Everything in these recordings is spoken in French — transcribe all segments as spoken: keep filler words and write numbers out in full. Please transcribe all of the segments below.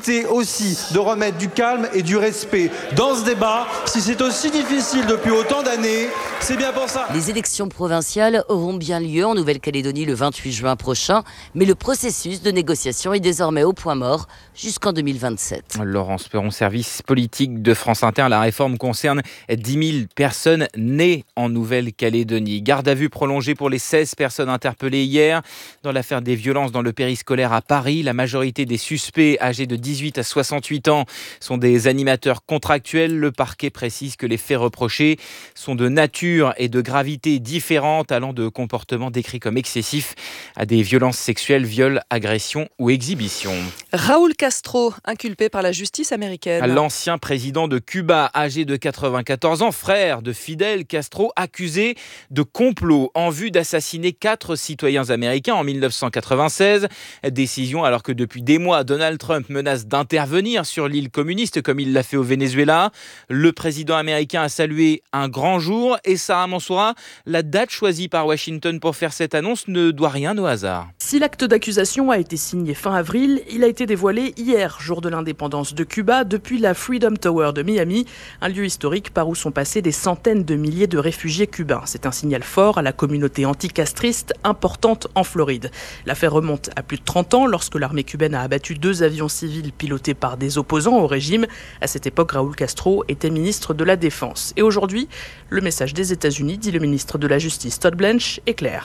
nécessité aussi de remettre du calme et du respect dans ce débat. Si c'est aussi difficile depuis autant d'années, c'est bien pour ça. Les élections provinciales auront bien lieu en Nouvelle-Calédonie le vingt-huit juin prochain, mais le processus de négociation est désormais au point mort jusqu'en deux mille vingt-sept. Laurence Perron, service politique de France Inter. La réforme concerne dix mille personnes nées en Nouvelle-Calédonie. Garde à vue prolongée pour les seize personnes interpellées hier dans l'affaire des violences dans le périscolaire à Paris. La majorité des suspects âgés de dix-huit à soixante-huit ans sont des animateurs contractuels. Le parquet précise que les faits reprochés sont de nature et de gravité différentes, allant de comportements décrits comme excessifs à des violences sexuelles, viols, agressions ou exhibitions. Raúl Castro, inculpé par la justice américaine. L'ancien président de Cuba, âgé de quatre-vingt-quatorze ans, frère de Fidel Castro, accusé de complot en vue d'assassiner quatre citoyens américains en mille neuf cent quatre-vingt-seize. Décision alors que depuis des mois, Donald Trump menace d'intervenir sur l'île communiste comme il l'a fait au Venezuela. Le président américain a salué un grand jour et Sarah Mansoura, la date choisie par Washington pour faire cette annonce ne doit rien au hasard. Si l'acte d'accusation a été signé fin avril, il a été dévoilé hier, jour de l'indépendance de Cuba, depuis la Freedom Tower de Miami, un lieu historique par où sont passés des centaines de milliers de réfugiés cubains. C'est un signal fort à la communauté anticastriste importante en Floride. L'affaire remonte à plus de trente ans lorsque l'armée cubaine a abattu deux avions civils pilotés par des opposants au régime. À cette époque, Raúl Castro était ministre de la Défense. Et aujourd'hui, le message des États-Unis, dit le ministre de la Justice Todd Blanche, est clair.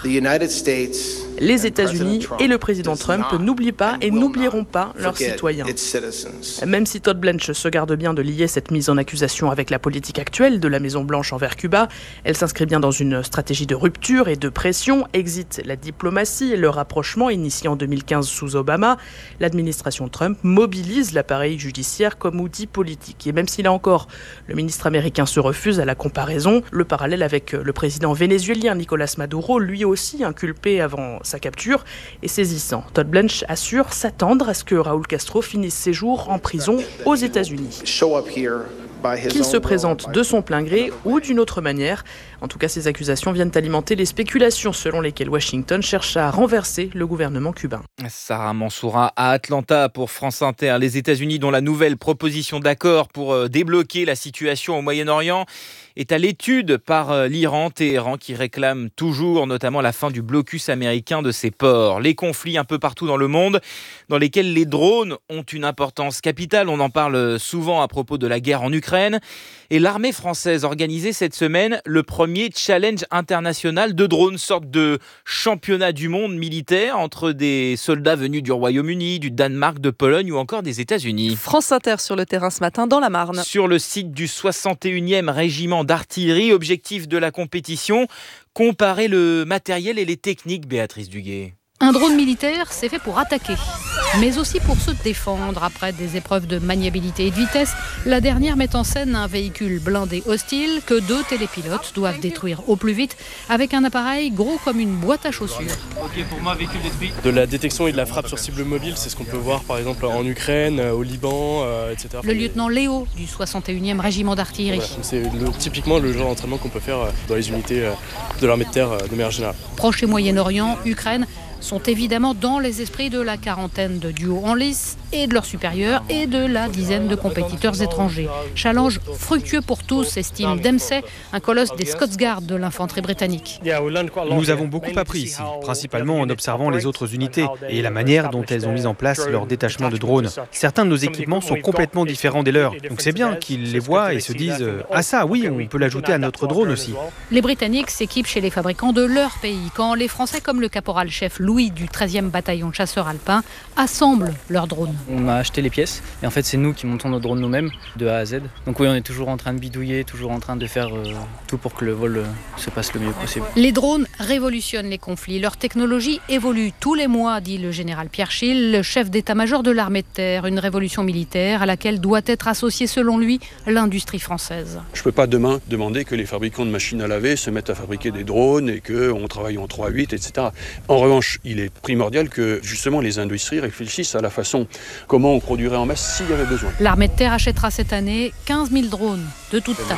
Les États-Unis et le président Trump n'oublient pas et n'oublieront pas leurs citoyens. Même si Todd Blanche se garde bien de lier cette mise en accusation avec la politique actuelle de la Maison-Blanche envers Cuba, elle s'inscrit bien dans une stratégie de rupture et de pression. Exit la diplomatie et le rapprochement initié en deux mille quinze sous Obama. L'administration Trump mobilise l'appareil judiciaire comme outil politique. Et même si là encore, le ministre américain se refuse à la comparaison, le parallèle avec le président vénézuélien Nicolás Maduro, lui aussi inculpé avant sa capture, est saisissant. Todd Blanche assure s'attendre à ce que Raúl Castro finisse ses jours en prison aux États-Unis. Qu'il se présente de son plein gré ou d'une autre manière. En tout cas, ces accusations viennent alimenter les spéculations selon lesquelles Washington cherche à renverser le gouvernement cubain. Sarah Mansoura à Atlanta pour France Inter. Les États-Unis, dont la nouvelle proposition d'accord pour débloquer la situation au Moyen-Orient est à l'étude par l'Iran, Téhéran qui réclame toujours notamment la fin du blocus américain de ses ports. Les conflits un peu partout dans le monde dans lesquels les drones ont une importance capitale. On en parle souvent à propos de la guerre en Ukraine. Et l'armée française organisait cette semaine le premier challenge international de drones, sorte de championnat du monde militaire entre des soldats venus du Royaume-Uni, du Danemark, de Pologne ou encore des États-Unis. France Inter sur le terrain ce matin dans la Marne. Sur le site du soixante et unième régiment d'artillerie, objectif de la compétition, comparer le matériel et les techniques, Béatrice Duguay. Un drone militaire, c'est fait pour attaquer, mais aussi pour se défendre. Après des épreuves de maniabilité et de vitesse, la dernière met en scène un véhicule blindé hostile que deux télépilotes doivent détruire au plus vite avec un appareil gros comme une boîte à chaussures. Ok, pour moi, véhicule détruit. De la détection et de la frappe sur cible mobile, c'est ce qu'on peut voir par exemple en Ukraine, au Liban, euh, et cetera. Le lieutenant Léo du soixante et unième régiment d'artillerie. Voilà, c'est le, typiquement le genre d'entraînement qu'on peut faire dans les unités de l'armée de terre de manière générale. Proche et Moyen-Orient, Ukraine sont évidemment dans les esprits de la quarantaine de duos en lice et de leurs supérieurs et de la dizaine de compétiteurs étrangers. Challenge fructueux pour tous, estime Dempsey, un colosse des Scots Guards de l'infanterie britannique. Nous avons beaucoup appris ici, principalement en observant les autres unités et la manière dont elles ont mis en place leur détachement de drones. Certains de nos équipements sont complètement différents des leurs, donc c'est bien qu'ils les voient et se disent « Ah ça, oui, on peut l'ajouter à notre drone aussi ». Les Britanniques s'équipent chez les fabricants de leur pays, quand les Français comme le caporal-chef Louis du treizième bataillon de chasseurs alpins assemblent leurs drones. On a acheté les pièces et en fait c'est nous qui montons nos drones nous-mêmes de A à Z. Donc oui, on est toujours en train de bidouiller, toujours en train de faire euh, tout pour que le vol euh, se passe le mieux possible. Les drones révolutionnent les conflits. Leur technologie évolue tous les mois, dit le général Pierre Schill, le chef d'état-major de l'armée de terre. Une révolution militaire à laquelle doit être associée selon lui l'industrie française. Je ne peux pas demain demander que les fabricants de machines à laver se mettent à fabriquer des drones et qu'on travaille en trois huit, et cetera. En revanche, il est primordial que justement les industries réfléchissent à la façon comment on produirait en masse s'il y avait besoin. L'armée de terre achètera cette année quinze mille drones de toute taille.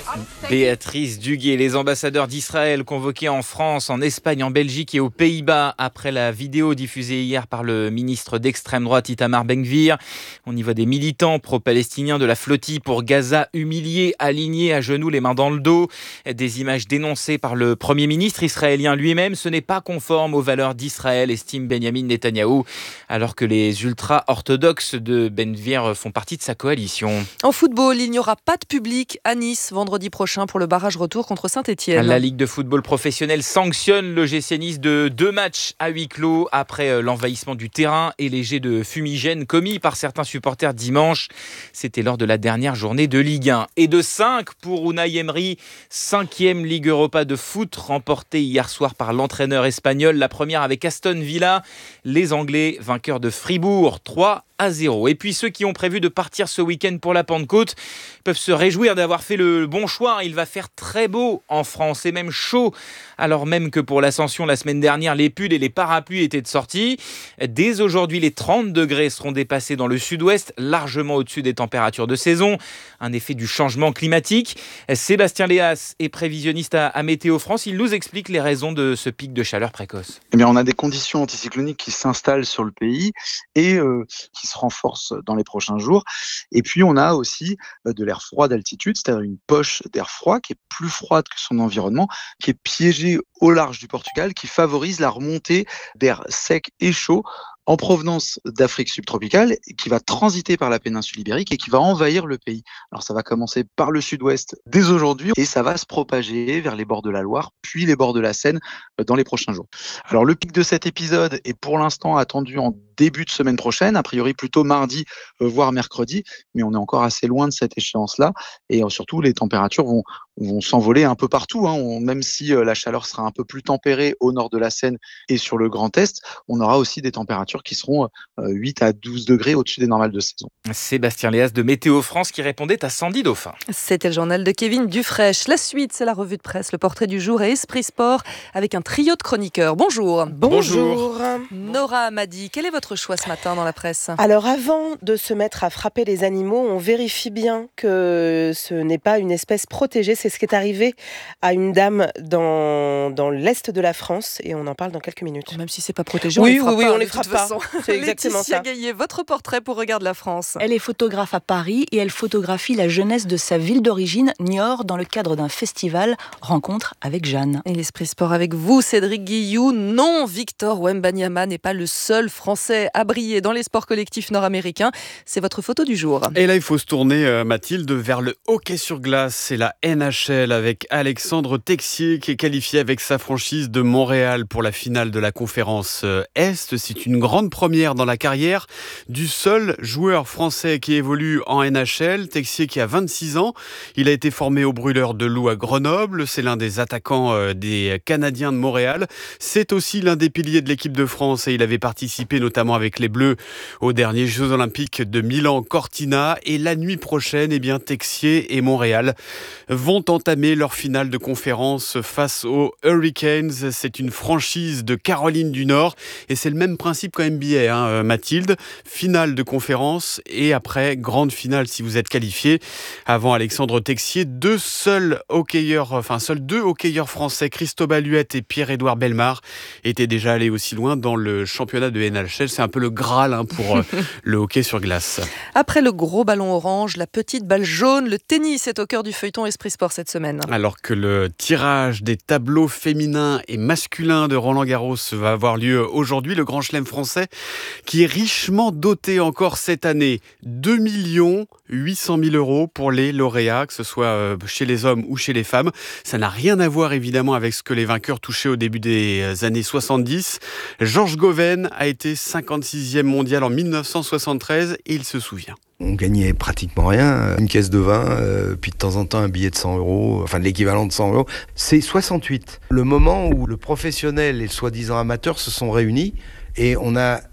Béatrice Duguay, les ambassadeurs d'Israël convoqués en France, en Espagne, en Belgique et aux Pays-Bas après la vidéo diffusée hier par le ministre d'extrême droite Itamar Ben-Gvir. On y voit des militants pro-palestiniens de la flottille pour Gaza humiliés, alignés à genoux, les mains dans le dos. Des images dénoncées par le Premier ministre israélien lui-même. Ce n'est pas conforme aux valeurs d'Israël, estime Benyamin Netanyahou, alors que les ultra-orthodoxes de Ben-Gvir font partie de sa coalition. En football, il n'y aura pas de public à Nice vendredi prochain pour le barrage retour contre Saint-Étienne. La Ligue de football professionnel sanctionne l'O G C Nice de deux matchs à huis clos après l'envahissement du terrain et les jets de fumigène commis par certains supporters dimanche. C'était lors de la dernière journée de Ligue un. Et de cinq pour Unai Emery, cinquième Ligue Europa de foot remportée hier soir par l'entraîneur espagnol. La première avec Aston Villa, les Anglais vainqueurs de Fribourg, trois à zéro. Et puis ceux qui ont prévu de partir ce week-end pour la Pentecôte peuvent se réjouir d'avoir fait le bon choix. Il va faire très beau en France et même chaud, alors même que pour l'Ascension la semaine dernière, les pulls et les parapluies étaient de sortie. Dès aujourd'hui, les trente degrés seront dépassés dans le sud-ouest, largement au-dessus des températures de saison. Un effet du changement climatique. Sébastien Léas est prévisionniste à, à Météo France. Il nous explique les raisons de ce pic de chaleur précoce. Eh bien, on a des conditions anticycloniques qui s'installent sur le pays et euh, qui se renforcent dans les prochains jours. Et puis, on a aussi euh, de l'air froid d'altitude, c'est-à-dire une poche d'air froid qui est plus froide que son environnement, qui est piégée au large du Portugal, qui favorise la remontée d'air sec et chaud en provenance d'Afrique subtropicale, qui va transiter par la péninsule ibérique et qui va envahir le pays. Alors ça va commencer par le sud-ouest dès aujourd'hui et ça va se propager vers les bords de la Loire, puis les bords de la Seine dans les prochains jours. Alors le pic de cet épisode est pour l'instant attendu en début de semaine prochaine, a priori plutôt mardi, voire mercredi, mais on est encore assez loin de cette échéance-là et surtout les températures vont, vont s'envoler un peu partout, hein. On, même si la chaleur sera un peu plus tempérée au nord de la Seine et sur le Grand Est, on aura aussi des températures qui seront huit à douze degrés au-dessus des normales de saison. Sébastien Léas de Météo France qui répondait à Sandy Dauphin. C'était le journal de Kevin Dufraîche. La suite, c'est la revue de presse, le portrait du jour et Esprit Sport avec un trio de chroniqueurs. Bonjour. Bonjour. Nora Amadi, quel est votre choix ce matin dans la presse ? Alors avant de se mettre à frapper les animaux, on vérifie bien que ce n'est pas une espèce protégée. C'est ce qui est arrivé à une dame dans, dans l'est de la France et on en parle dans quelques minutes. Même si c'est pas protégé, oui, on oui, oui, pas, on les frappe pas. C'est exactement Laetitia ça. Gaillet, votre portrait pour Regarde la France. Elle est photographe à Paris et elle photographie la jeunesse de sa ville d'origine, Niort, dans le cadre d'un festival Rencontre avec Jeanne. Et l'Esprit Sport avec vous, Cédric Guillou. Non, Victor Wembanyama n'est pas le seul Français à briller dans les sports collectifs nord-américains. C'est votre photo du jour. Et là, il faut se tourner, euh, Mathilde, vers le hockey sur glace. C'est la N H L avec Alexandre Texier qui est qualifié avec sa franchise de Montréal pour la finale de la conférence Est. C'est une grande première dans la carrière du seul joueur français qui évolue en N H L. Texier qui a vingt-six ans. Il a été formé au Brûleurs de Loup à Grenoble. C'est l'un des attaquants euh, des Canadiens de Montréal. C'est aussi l'un des piliers de l'équipe de France et il avait participé notamment avec les Bleus aux derniers Jeux Olympiques de Milan-Cortina. Et la nuit prochaine, eh bien, Texier et Montréal vont entamer leur finale de conférence face aux Hurricanes. C'est une franchise de Caroline du Nord et c'est le même principe qu'en N B A, hein, Mathilde. Finale de conférence et après grande finale si vous êtes qualifié. Avant Alexandre Texier, deux seuls hockeyeurs, enfin seuls deux hockeyeurs français, Christophe Huette et Pierre-Édouard Bellemare, étaient déjà allés aussi loin dans le championnat de N H L. C'est un peu le Graal hein, pour euh, le hockey sur glace. Après le gros ballon orange, la petite balle jaune, le tennis est au cœur du feuilleton Esprit Sport cette semaine. Alors que le tirage des tableaux féminins et masculins de Roland Garros va avoir lieu aujourd'hui, le Grand Chelem français qui est richement doté encore cette année. deux millions huit cent mille euros pour les lauréats, que ce soit chez les hommes ou chez les femmes. Ça n'a rien à voir évidemment avec ce que les vainqueurs touchaient au début des années soixante-dix. Georges Goven a été cinquante-sixième mondial en mille neuf cent soixante-treize et il se souvient. On gagnait pratiquement rien, une caisse de vin, euh, puis de temps en temps un billet de cent euros, enfin l'équivalent de cent euros. C'est soixante-huit, le moment où le professionnel et le soi-disant amateur se sont réunis et on a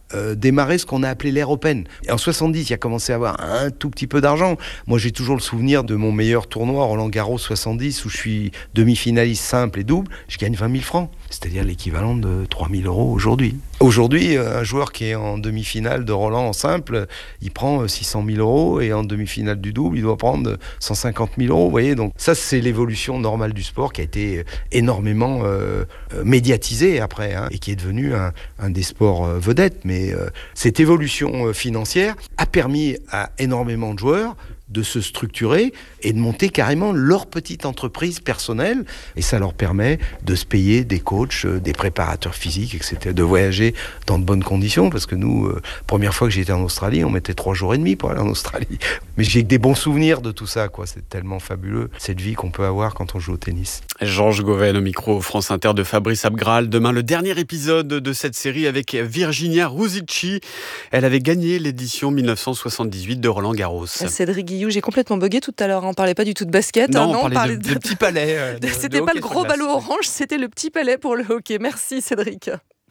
euh, démarré ce qu'on a appelé l'ère Open. Et en soixante-dix, il a commencé à avoir un tout petit peu d'argent. Moi, j'ai toujours le souvenir de mon meilleur tournoi, Roland Garros soixante-dix, où je suis demi-finaliste simple et double, je gagne vingt mille francs. C'est-à-dire l'équivalent de trois mille euros aujourd'hui. Aujourd'hui, un joueur qui est en demi-finale de Roland en simple, il prend six cent mille euros et en demi-finale du double, il doit prendre cent cinquante mille euros. Vous voyez, donc ça, c'est l'évolution normale du sport qui a été énormément euh, médiatisée après hein, et qui est devenu un, un des sports euh, vedettes. Mais euh, cette évolution euh, financière a permis à énormément de joueurs de se structurer et de monter carrément leur petite entreprise personnelle. Et ça leur permet de se payer des coachs, des préparateurs physiques, et cetera, de voyager dans de bonnes conditions. Parce que nous, euh, première fois que j'étais en Australie, on mettait trois jours et demi pour aller en Australie. Mais j'ai que des bons souvenirs de tout ça, quoi. C'est tellement fabuleux, cette vie qu'on peut avoir quand on joue au tennis. Georges Goven au micro France Inter de Fabrice Abgral. Demain, le dernier épisode de cette série avec Virginia Ruzici. Elle avait gagné l'édition dix-neuf cent soixante-dix-huit de Roland Garros. Cédric Guillou, j'ai complètement bugué tout à l'heure. On parlait pas du tout de basket. Non, hein, non on parlait, on parlait de, de, de petits palais. Euh, de, c'était de pas le hockey gros sur glace. ballon orange, c'était le petit palais pour le hockey. Merci Cédric.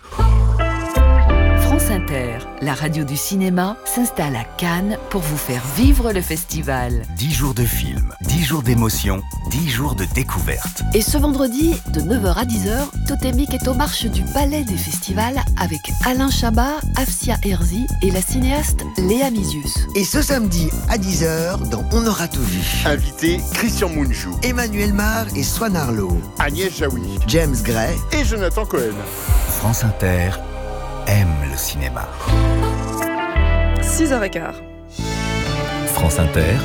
France Inter, la radio du cinéma, s'installe à Cannes pour vous faire vivre le festival. dix jours de films, dix jours d'émotion, dix jours de découverte. Et ce vendredi, de neuf heures à dix heures, Totémique est aux marches du Palais des Festivals avec Alain Chabat, Afsia Herzi et la cinéaste Léa Misius. Et ce samedi à dix heures, dans On aura tout vu. Invité Christian Mungiu, Emmanuel Mar et Swan Arlo, Agnès Jaoui, James Gray et Jonathan Cohen. France Inter aime le cinéma. six heures quinze. France Inter,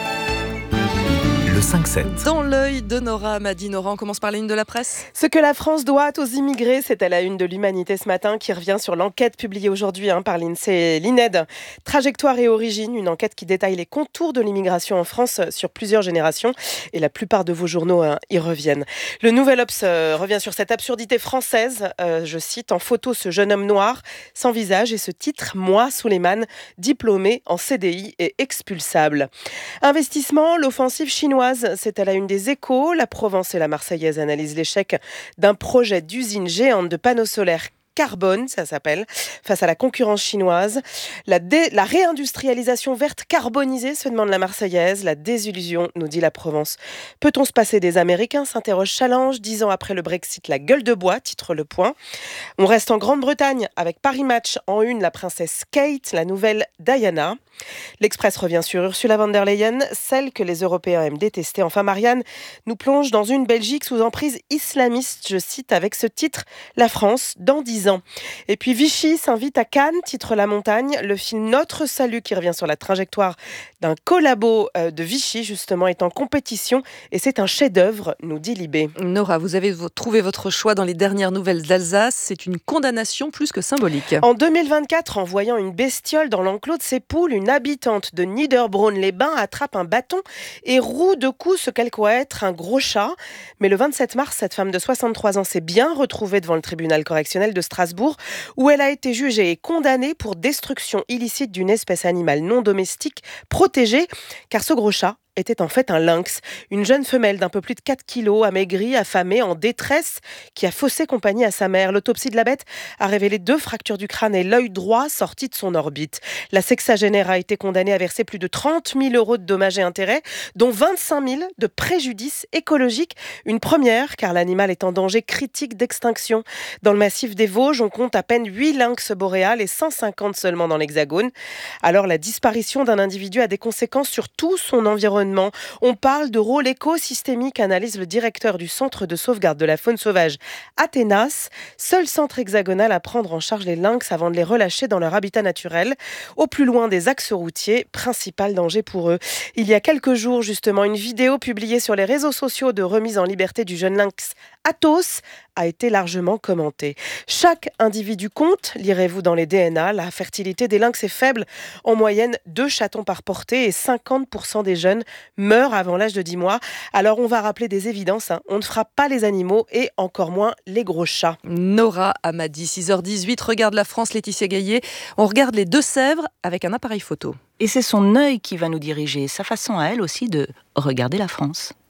le cinq sept. Dans l'œil de Nora Amadi. Nora, on commence par la une de la presse. Ce que la France doit aux immigrés, c'est à la une de l'Humanité ce matin qui revient sur l'enquête publiée aujourd'hui hein, par l'INSEE et l'I N E D. Trajectoire et origine, une enquête qui détaille les contours de l'immigration en France sur plusieurs générations et la plupart de vos journaux hein, y reviennent. Le Nouvel Obs euh, revient sur cette absurdité française, euh, je cite, en photo ce jeune homme noir sans visage et ce titre, moi, Souleymane, diplômé en C D I et expulsable. Investissement, l'offensive chinoise, c'est à la une des Échos. La Provence et la Marseillaise analysent l'échec d'un projet d'usine géante de panneaux solaires carbone, ça s'appelle, face à la concurrence chinoise. La, dé, la réindustrialisation verte carbonisée, se demande la Marseillaise. La désillusion, nous dit la Provence. Peut-on se passer des Américains, s'interroge Challenge. Dix ans après le Brexit, la gueule de bois, titre Le Point. On reste en Grande-Bretagne avec Paris Match en une, la princesse Kate, la nouvelle Diana. L'Express revient sur Ursula von der Leyen, celle que les Européens aiment détester. Enfin, Marianne nous plonge dans une Belgique sous emprise islamiste, je cite, avec ce titre, La France dans dix ans. Et puis Vichy s'invite à Cannes, titre La Montagne. Le film Notre Salut, qui revient sur la trajectoire d'un collabo de Vichy, justement, est en compétition et c'est un chef-d'œuvre, nous dit Libé. Nora, vous avez trouvé votre choix dans les dernières nouvelles d'Alsace. C'est une condamnation plus que symbolique. En deux mille vingt-quatre, en voyant une bestiole dans l'enclos de ses poules, une habitante de Niederbronn-les-Bains attrape un bâton et roue de coups ce qu'elle croit être un gros chat. Mais le vingt-sept mars, cette femme de soixante-trois ans s'est bien retrouvée devant le tribunal correctionnel de Strasbourg, où elle a été jugée et condamnée pour destruction illicite d'une espèce animale non domestique protégée, car ce gros chat était en fait un lynx, une jeune femelle d'un peu plus de quatre kilos, amaigrie, affamée, en détresse, qui a faussé compagnie à sa mère. L'autopsie de la bête a révélé deux fractures du crâne et l'œil droit sorti de son orbite. La sexagénaire a été condamnée à verser plus de trente mille euros de dommages et intérêts, dont vingt-cinq mille de préjudice écologique. Une première, car l'animal est en danger critique d'extinction. Dans le massif des Vosges, on compte à peine huit lynx boréales et cent cinquante seulement dans l'Hexagone. Alors la disparition d'un individu a des conséquences sur tout son environnement. On parle de rôle écosystémique, analyse le directeur du centre de sauvegarde de la faune sauvage Athénas, seul centre hexagonal à prendre en charge les lynx avant de les relâcher dans leur habitat naturel, au plus loin des axes routiers, principal danger pour eux. Il y a quelques jours, justement, une vidéo publiée sur les réseaux sociaux de remise en liberté du jeune lynx Athos a été largement commentée. Chaque individu compte, lirez-vous dans les D N A, la fertilité des lynx est faible, en moyenne deux chatons par portée et cinquante pour cent des jeunes meurent avant l'âge de dix mois. Alors on va rappeler des évidences, hein. On ne frappe pas les animaux et encore moins les gros chats. Nora Amadi, six heures dix-huit, regarde la France, Laetitia Gaillet. On regarde les Deux-Sèvres avec un appareil photo. Et c'est son œil qui va nous diriger, sa façon à elle aussi de regarder la France.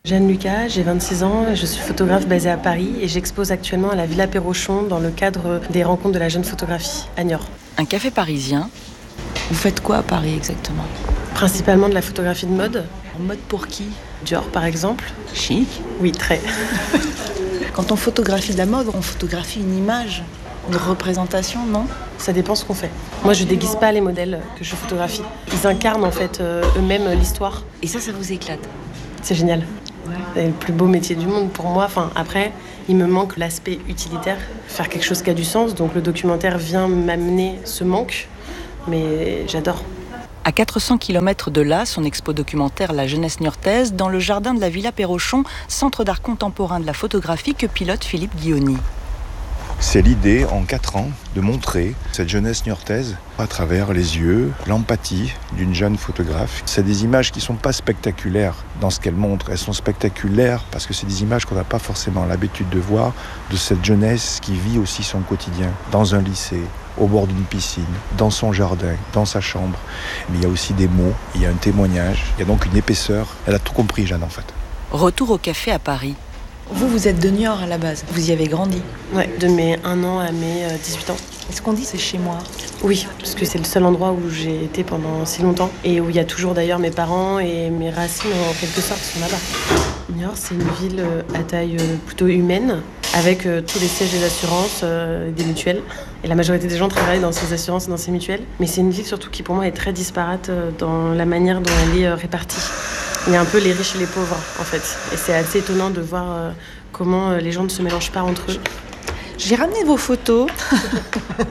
Jeanne Lucas, j'ai vingt-six ans, je suis photographe basée à Paris et j'expose actuellement à la Villa Perrochon dans le cadre des rencontres de la jeune photographie à Niort. Un café parisien. Vous faites quoi à Paris exactement ? Principalement de la photographie de mode. En mode pour qui ? Dior par exemple. Chic ? Oui, très. Quand on photographie de la mode, on photographie une image, une représentation, non ? Ça dépend ce qu'on fait. Moi, je déguise pas les modèles que je photographie. Ils incarnent en fait euh, eux-mêmes l'histoire. Et ça, ça vous éclate ? C'est génial. Ouais. C'est le plus beau métier du monde pour moi. Enfin, après, il me manque l'aspect utilitaire, faire quelque chose qui a du sens. Donc le documentaire vient m'amener ce manque, mais j'adore. À quatre cents kilomètres de là, son expo documentaire La jeunesse niortaise, dans le jardin de la Villa Perrochon, centre d'art contemporain de la photographie que pilote Philippe Guioni. C'est l'idée, en quatre ans, de montrer cette jeunesse niortaise à travers les yeux, l'empathie d'une jeune photographe. C'est des images qui ne sont pas spectaculaires dans ce qu'elles montrent. Elles sont spectaculaires parce que c'est des images qu'on n'a pas forcément l'habitude de voir, de cette jeunesse qui vit aussi son quotidien dans un lycée, au bord d'une piscine, dans son jardin, dans sa chambre. Mais il y a aussi des mots, il y a un témoignage, il y a donc une épaisseur. Elle a tout compris, Jeanne, en fait. Retour au café à Paris. Vous, vous êtes de Niort à la base. Vous y avez grandi ? Ouais, de mes un an à mes dix-huit ans. Est-ce qu'on dit c'est chez moi ? Oui, parce que c'est le seul endroit où j'ai été pendant si longtemps et où il y a toujours d'ailleurs mes parents et mes racines en quelque sorte sont là-bas. Niort, c'est une ville à taille plutôt humaine avec tous les sièges des assurances, euh, des mutuelles. Et la majorité des gens travaillent dans ces assurances et dans ces mutuelles. Mais c'est une ville surtout qui pour moi est très disparate dans la manière dont elle est répartie. Il y a un peu les riches et les pauvres, en fait. Et c'est assez étonnant de voir euh, comment euh, les gens ne se mélangent pas entre eux. J'ai ramené vos photos. Donc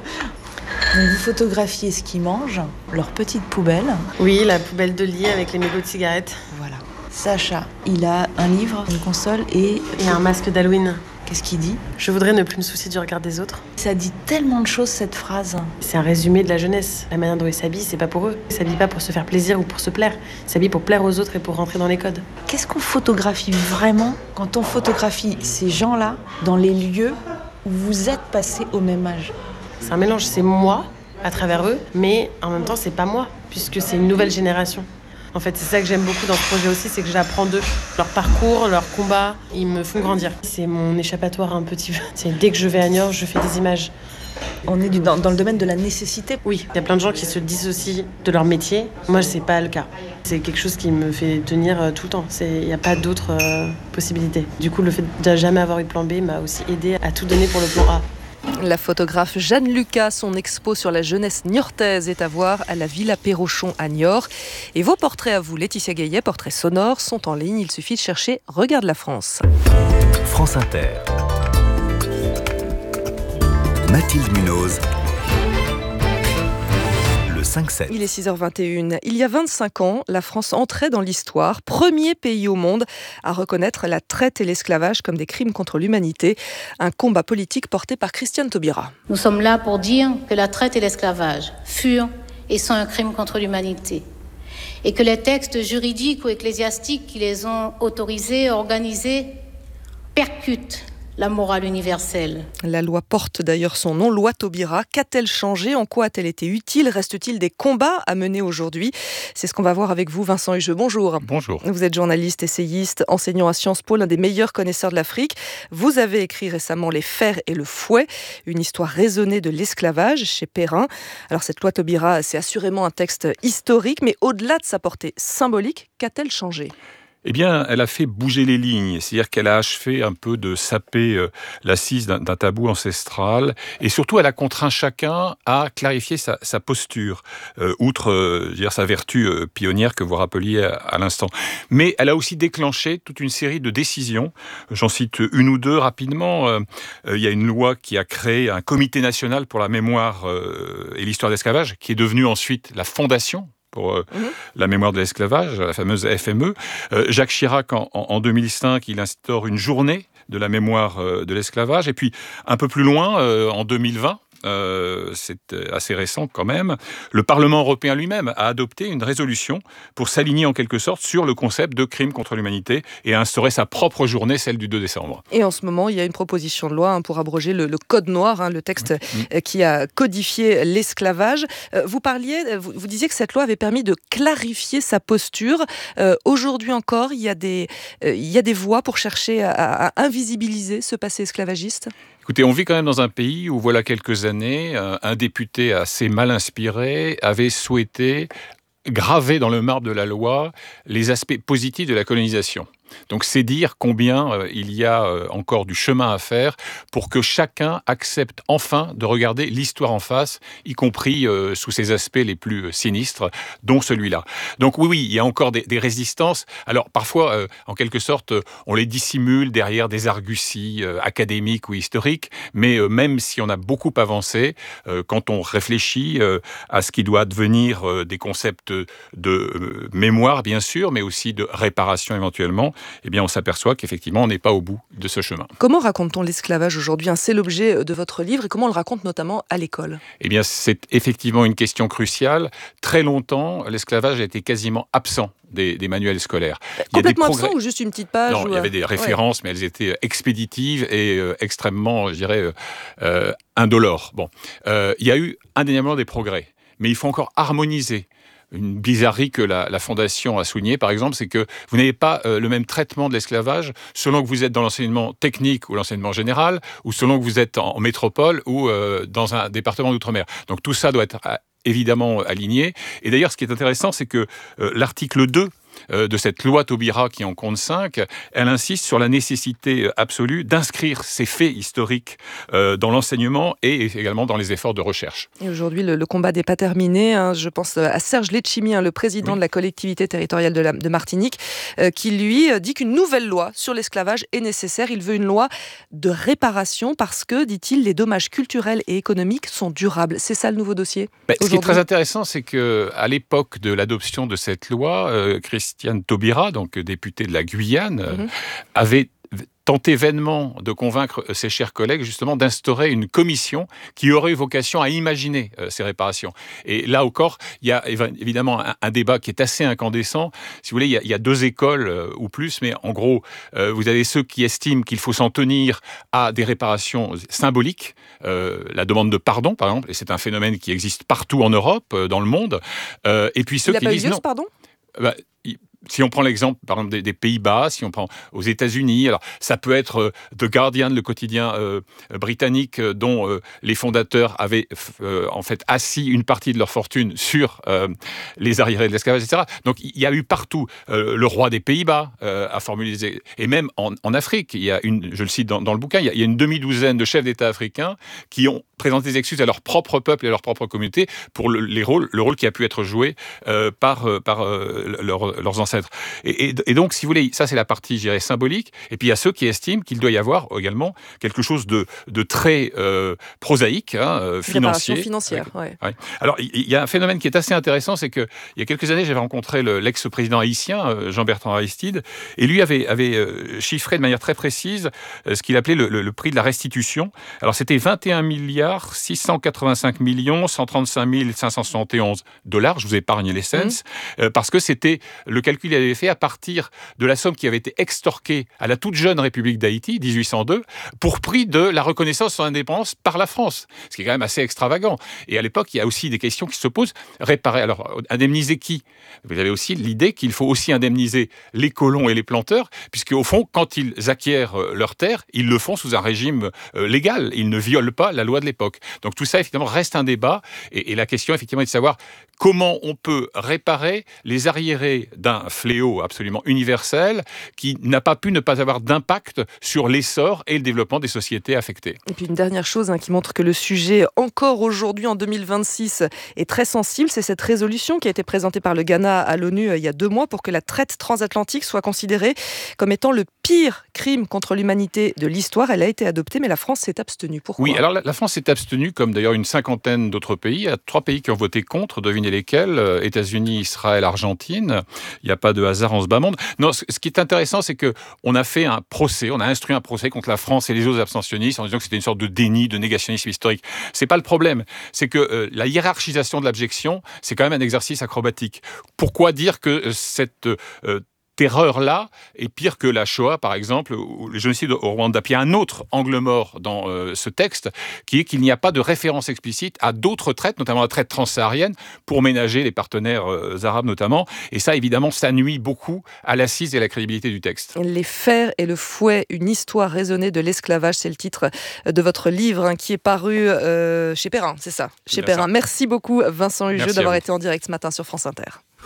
vous photographiez ce qu'ils mangent, leur petite poubelle. Oui, la poubelle de lit avec les mégots de cigarettes. Voilà. Sacha, il a un livre, une console et... Et un masque d'Halloween. Qu'est-ce qu'il dit ? Je voudrais ne plus me soucier du regard des autres. Ça dit tellement de choses, cette phrase. C'est un résumé de la jeunesse. La manière dont ils s'habillent, c'est pas pour eux. Ils s'habillent pas pour se faire plaisir ou pour se plaire. Ils s'habillent pour plaire aux autres et pour rentrer dans les codes. Qu'est-ce qu'on photographie vraiment quand on photographie ces gens-là dans les lieux où vous êtes passés au même âge ? C'est un mélange, c'est moi à travers eux, mais en même temps, c'est pas moi, puisque c'est une nouvelle génération. En fait, c'est ça que j'aime beaucoup dans ce projet aussi, c'est que j'apprends d'eux. Leur parcours, leur combat, ils me font grandir. C'est mon échappatoire un petit peu. C'est dès que je vais à Niort, je fais des images. On est du, dans, dans le domaine de la nécessité. Oui, il y a plein de gens qui se dissocient de leur métier. Moi, c'est pas le cas. C'est quelque chose qui me fait tenir euh, tout le temps. Il n'y a pas d'autres euh, possibilités. Du coup, le fait de jamais avoir eu de plan B m'a aussi aidé à tout donner pour le plan A. La photographe Jeanne Lucas, son expo sur la jeunesse niortaise est à voir à la Villa Perrochon à Niort. Et vos portraits à vous, Laetitia Gaillet, portraits sonores, sont en ligne. Il suffit de chercher Regarde la France. France Inter. Mathilde Munoz. cinq sept. Il est six heures vingt et une. Il y a vingt-cinq ans, la France entrait dans l'histoire, premier pays au monde à reconnaître la traite et l'esclavage comme des crimes contre l'humanité. Un combat politique porté par Christiane Taubira. Nous sommes là pour dire que la traite et l'esclavage furent et sont un crime contre l'humanité. Et que les textes juridiques ou ecclésiastiques qui les ont autorisés, organisés, percutent la morale universelle. La loi porte d'ailleurs son nom, loi Taubira. Qu'a-t-elle changé ? En quoi a-t-elle été utile ? Reste-t-il des combats à mener aujourd'hui ? C'est ce qu'on va voir avec vous, Vincent Hugeux. Bonjour. Bonjour. Vous êtes journaliste, essayiste, enseignant à Sciences Po, l'un des meilleurs connaisseurs de l'Afrique. Vous avez écrit récemment Les Fers et le Fouet, une histoire raisonnée de l'esclavage chez Perrin. Alors cette loi Taubira, c'est assurément un texte historique, mais au-delà de sa portée symbolique, qu'a-t-elle changé ? Eh bien, elle a fait bouger les lignes, c'est-à-dire qu'elle a achevé un peu de saper euh, l'assise d'un, d'un tabou ancestral, et surtout, elle a contraint chacun à clarifier sa, sa posture, euh, outre euh, je veux dire, sa vertu euh, pionnière que vous rappeliez à, à l'instant. Mais elle a aussi déclenché toute une série de décisions. J'en cite une ou deux rapidement. Euh, euh, il y a une loi qui a créé un comité national pour la mémoire euh, et l'histoire de l'esclavage, qui est devenu ensuite la fondation pour euh, mmh. la mémoire de l'esclavage, la fameuse F M E. Euh, Jacques Chirac, en, en deux mille cinq, il instaure une journée de la mémoire euh, de l'esclavage. Et puis, un peu plus loin, euh, en deux mille vingt, euh, c'est assez récent quand même, le Parlement européen lui-même a adopté une résolution pour s'aligner en quelque sorte sur le concept de crime contre l'humanité et a instauré sa propre journée, celle du deux décembre. Et en ce moment, il y a une proposition de loi hein, pour abroger le, le Code noir, hein, le texte mmh. qui a codifié l'esclavage. Euh, vous parliez, vous, vous disiez que cette loi avait permis de clarifier sa posture. Euh, aujourd'hui encore, il y a des, euh, il y a des voies pour chercher à, à invisibiliser ce passé esclavagiste ? Écoutez, on vit quand même dans un pays où, voilà quelques années, un député assez mal inspiré avait souhaité graver dans le marbre de la loi les aspects positifs de la colonisation. Donc c'est dire combien euh, il y a euh, encore du chemin à faire pour que chacun accepte enfin de regarder l'histoire en face, y compris euh, sous ses aspects les plus euh, sinistres, dont celui-là. Donc oui, oui, il y a encore des, des résistances. Alors parfois, euh, en quelque sorte, euh, on les dissimule derrière des arguties euh, académiques ou historiques, mais euh, même si on a beaucoup avancé, euh, quand on réfléchit euh, à ce qui doit devenir euh, des concepts de euh, mémoire, bien sûr, mais aussi de réparation éventuellement, eh bien, on s'aperçoit qu'effectivement, on n'est pas au bout de ce chemin. Comment raconte-t-on l'esclavage aujourd'hui ? C'est l'objet de votre livre et comment on le raconte notamment à l'école ? Eh bien, c'est effectivement une question cruciale. Très longtemps, l'esclavage a été quasiment absent des, des manuels scolaires. Complètement absent ou juste une petite page ? Non, ou... il y avait des références, ouais. mais elles étaient expéditives et euh, extrêmement, je dirais, euh, indolores. Bon, euh, il y a eu indéniablement des progrès, mais il faut encore harmoniser. Une bizarrerie que la, la Fondation a soulignée, par exemple, c'est que vous n'avez pas euh, le même traitement de l'esclavage selon que vous êtes dans l'enseignement technique ou l'enseignement général, ou selon que vous êtes en, en métropole ou euh, dans un département d'outre-mer. Donc tout ça doit être euh, évidemment aligné. Et d'ailleurs, ce qui est intéressant, c'est que euh, l'article deux de cette loi Taubira qui en compte cinq, elle insiste sur la nécessité absolue d'inscrire ces faits historiques euh, dans l'enseignement et également dans les efforts de recherche. Et aujourd'hui, le, le combat n'est pas terminé. Hein. Je pense à Serge Letchimy, hein, le président oui. de la collectivité territoriale de, la, de Martinique, euh, qui lui dit qu'une nouvelle loi sur l'esclavage est nécessaire. Il veut une loi de réparation parce que, dit-il, les dommages culturels et économiques sont durables. C'est ça le nouveau dossier ben, Ce qui est très intéressant, c'est qu'à l'époque de l'adoption de cette loi, euh, Christiane Taubira, donc députée de la Guyane, mmh. avait tenté vainement de convaincre ses chers collègues justement d'instaurer une commission qui aurait eu vocation à imaginer euh, ces réparations. Et là encore, il y a évidemment un, un débat qui est assez incandescent. Si vous voulez, il y a, il y a deux écoles euh, ou plus, mais en gros, euh, vous avez ceux qui estiment qu'il faut s'en tenir à des réparations symboliques, euh, la demande de pardon par exemple, et c'est un phénomène qui existe partout en Europe, euh, dans le monde. Euh, et puis ceux il qui a pas disent eu lieu, non. Ce pardon bah, il, Si on prend l'exemple, par exemple, des, des Pays-Bas, si on prend aux États-Unis, alors ça peut être euh, The Guardian, le quotidien euh, britannique, euh, dont euh, les fondateurs avaient euh, en fait assis une partie de leur fortune sur euh, les arriérés de l'esclavage, et cetera. Donc il y a eu partout euh, le roi des Pays-Bas euh, a formulé, des... et même en, en Afrique, il y a une, je le cite dans, dans le bouquin, il y, a, il y a une demi-douzaine de chefs d'État africains qui ont présenté des excuses à leur propre peuple et à leur propre communauté pour le, les rôles, le rôle qui a pu être joué euh, par, euh, par euh, leur, leurs ancêtres. Et, et, et donc, si vous voulez, ça c'est la partie, je dirais, symbolique. Et puis il y a ceux qui estiment qu'il doit y avoir également quelque chose de, de très euh, prosaïque, hein, financier. financière, ouais. Ouais. Alors, il y a un phénomène qui est assez intéressant, c'est que il y a quelques années, j'avais rencontré le, l'ex-président haïtien, Jean-Bertrand Aristide, et lui avait, avait euh, chiffré de manière très précise euh, ce qu'il appelait le, le, le prix de la restitution. Alors, c'était vingt et un milliards six cent quatre-vingt-cinq millions cent trente-cinq mille cinq cent soixante et onze dollars. Je vous épargne les cents, mmh. euh, parce que c'était le calcul qu'il avait fait à partir de la somme qui avait été extorquée à la toute jeune République d'Haïti, dix-huit cent deux, pour prix de la reconnaissance de son indépendance par la France. Ce qui est quand même assez extravagant. Et à l'époque, il y a aussi des questions qui se posent. Réparer, alors, indemniser qui ? Vous avez aussi l'idée qu'il faut aussi indemniser les colons et les planteurs, puisque au fond, quand ils acquièrent leurs terres, ils le font sous un régime légal. Ils ne violent pas la loi de l'époque. Donc tout ça, effectivement, reste un débat. Et, et la question, effectivement, est de savoir comment on peut réparer les arriérés d'un fléau absolument universel qui n'a pas pu ne pas avoir d'impact sur l'essor et le développement des sociétés affectées. Et puis une dernière chose hein, qui montre que le sujet, encore aujourd'hui en deux mille vingt-six, est très sensible, c'est cette résolution qui a été présentée par le Ghana à l'ONU euh, il y a deux mois pour que la traite transatlantique soit considérée comme étant le pire crime contre l'humanité de l'histoire. Elle a été adoptée, mais la France s'est abstenue. Pourquoi ? Oui, alors la, la France s'est abstenue, comme d'ailleurs une cinquantaine d'autres pays. Il y a trois pays qui ont voté contre, devinez lesquels, euh, États-Unis, Israël, Argentine. Il n'y a pas de hasard en ce bas monde. Non, ce, ce qui est intéressant, c'est qu'on a fait un procès, on a instruit un procès contre la France et les autres abstentionnistes en disant que c'était une sorte de déni, de négationnisme historique. C'est pas le problème. C'est que euh, la hiérarchisation de l'abjection, c'est quand même un exercice acrobatique. Pourquoi dire que euh, cette euh, terreur-là est pire que la Shoah, par exemple, ou le génocide au Rwanda? Puis il y a un autre angle mort dans euh, ce texte, qui est qu'il n'y a pas de référence explicite à d'autres traites, notamment la traite transsaharienne, pour ménager les partenaires euh, arabes notamment. Et ça, évidemment, ça nuit beaucoup à l'assise et à la crédibilité du texte. Les fers et le fouet, une histoire raisonnée de l'esclavage, c'est le titre de votre livre hein, qui est paru euh, chez Perrin, c'est ça, chez Perrin. Ça. Merci beaucoup Vincent Hugeux d'avoir été en direct ce matin sur France Inter.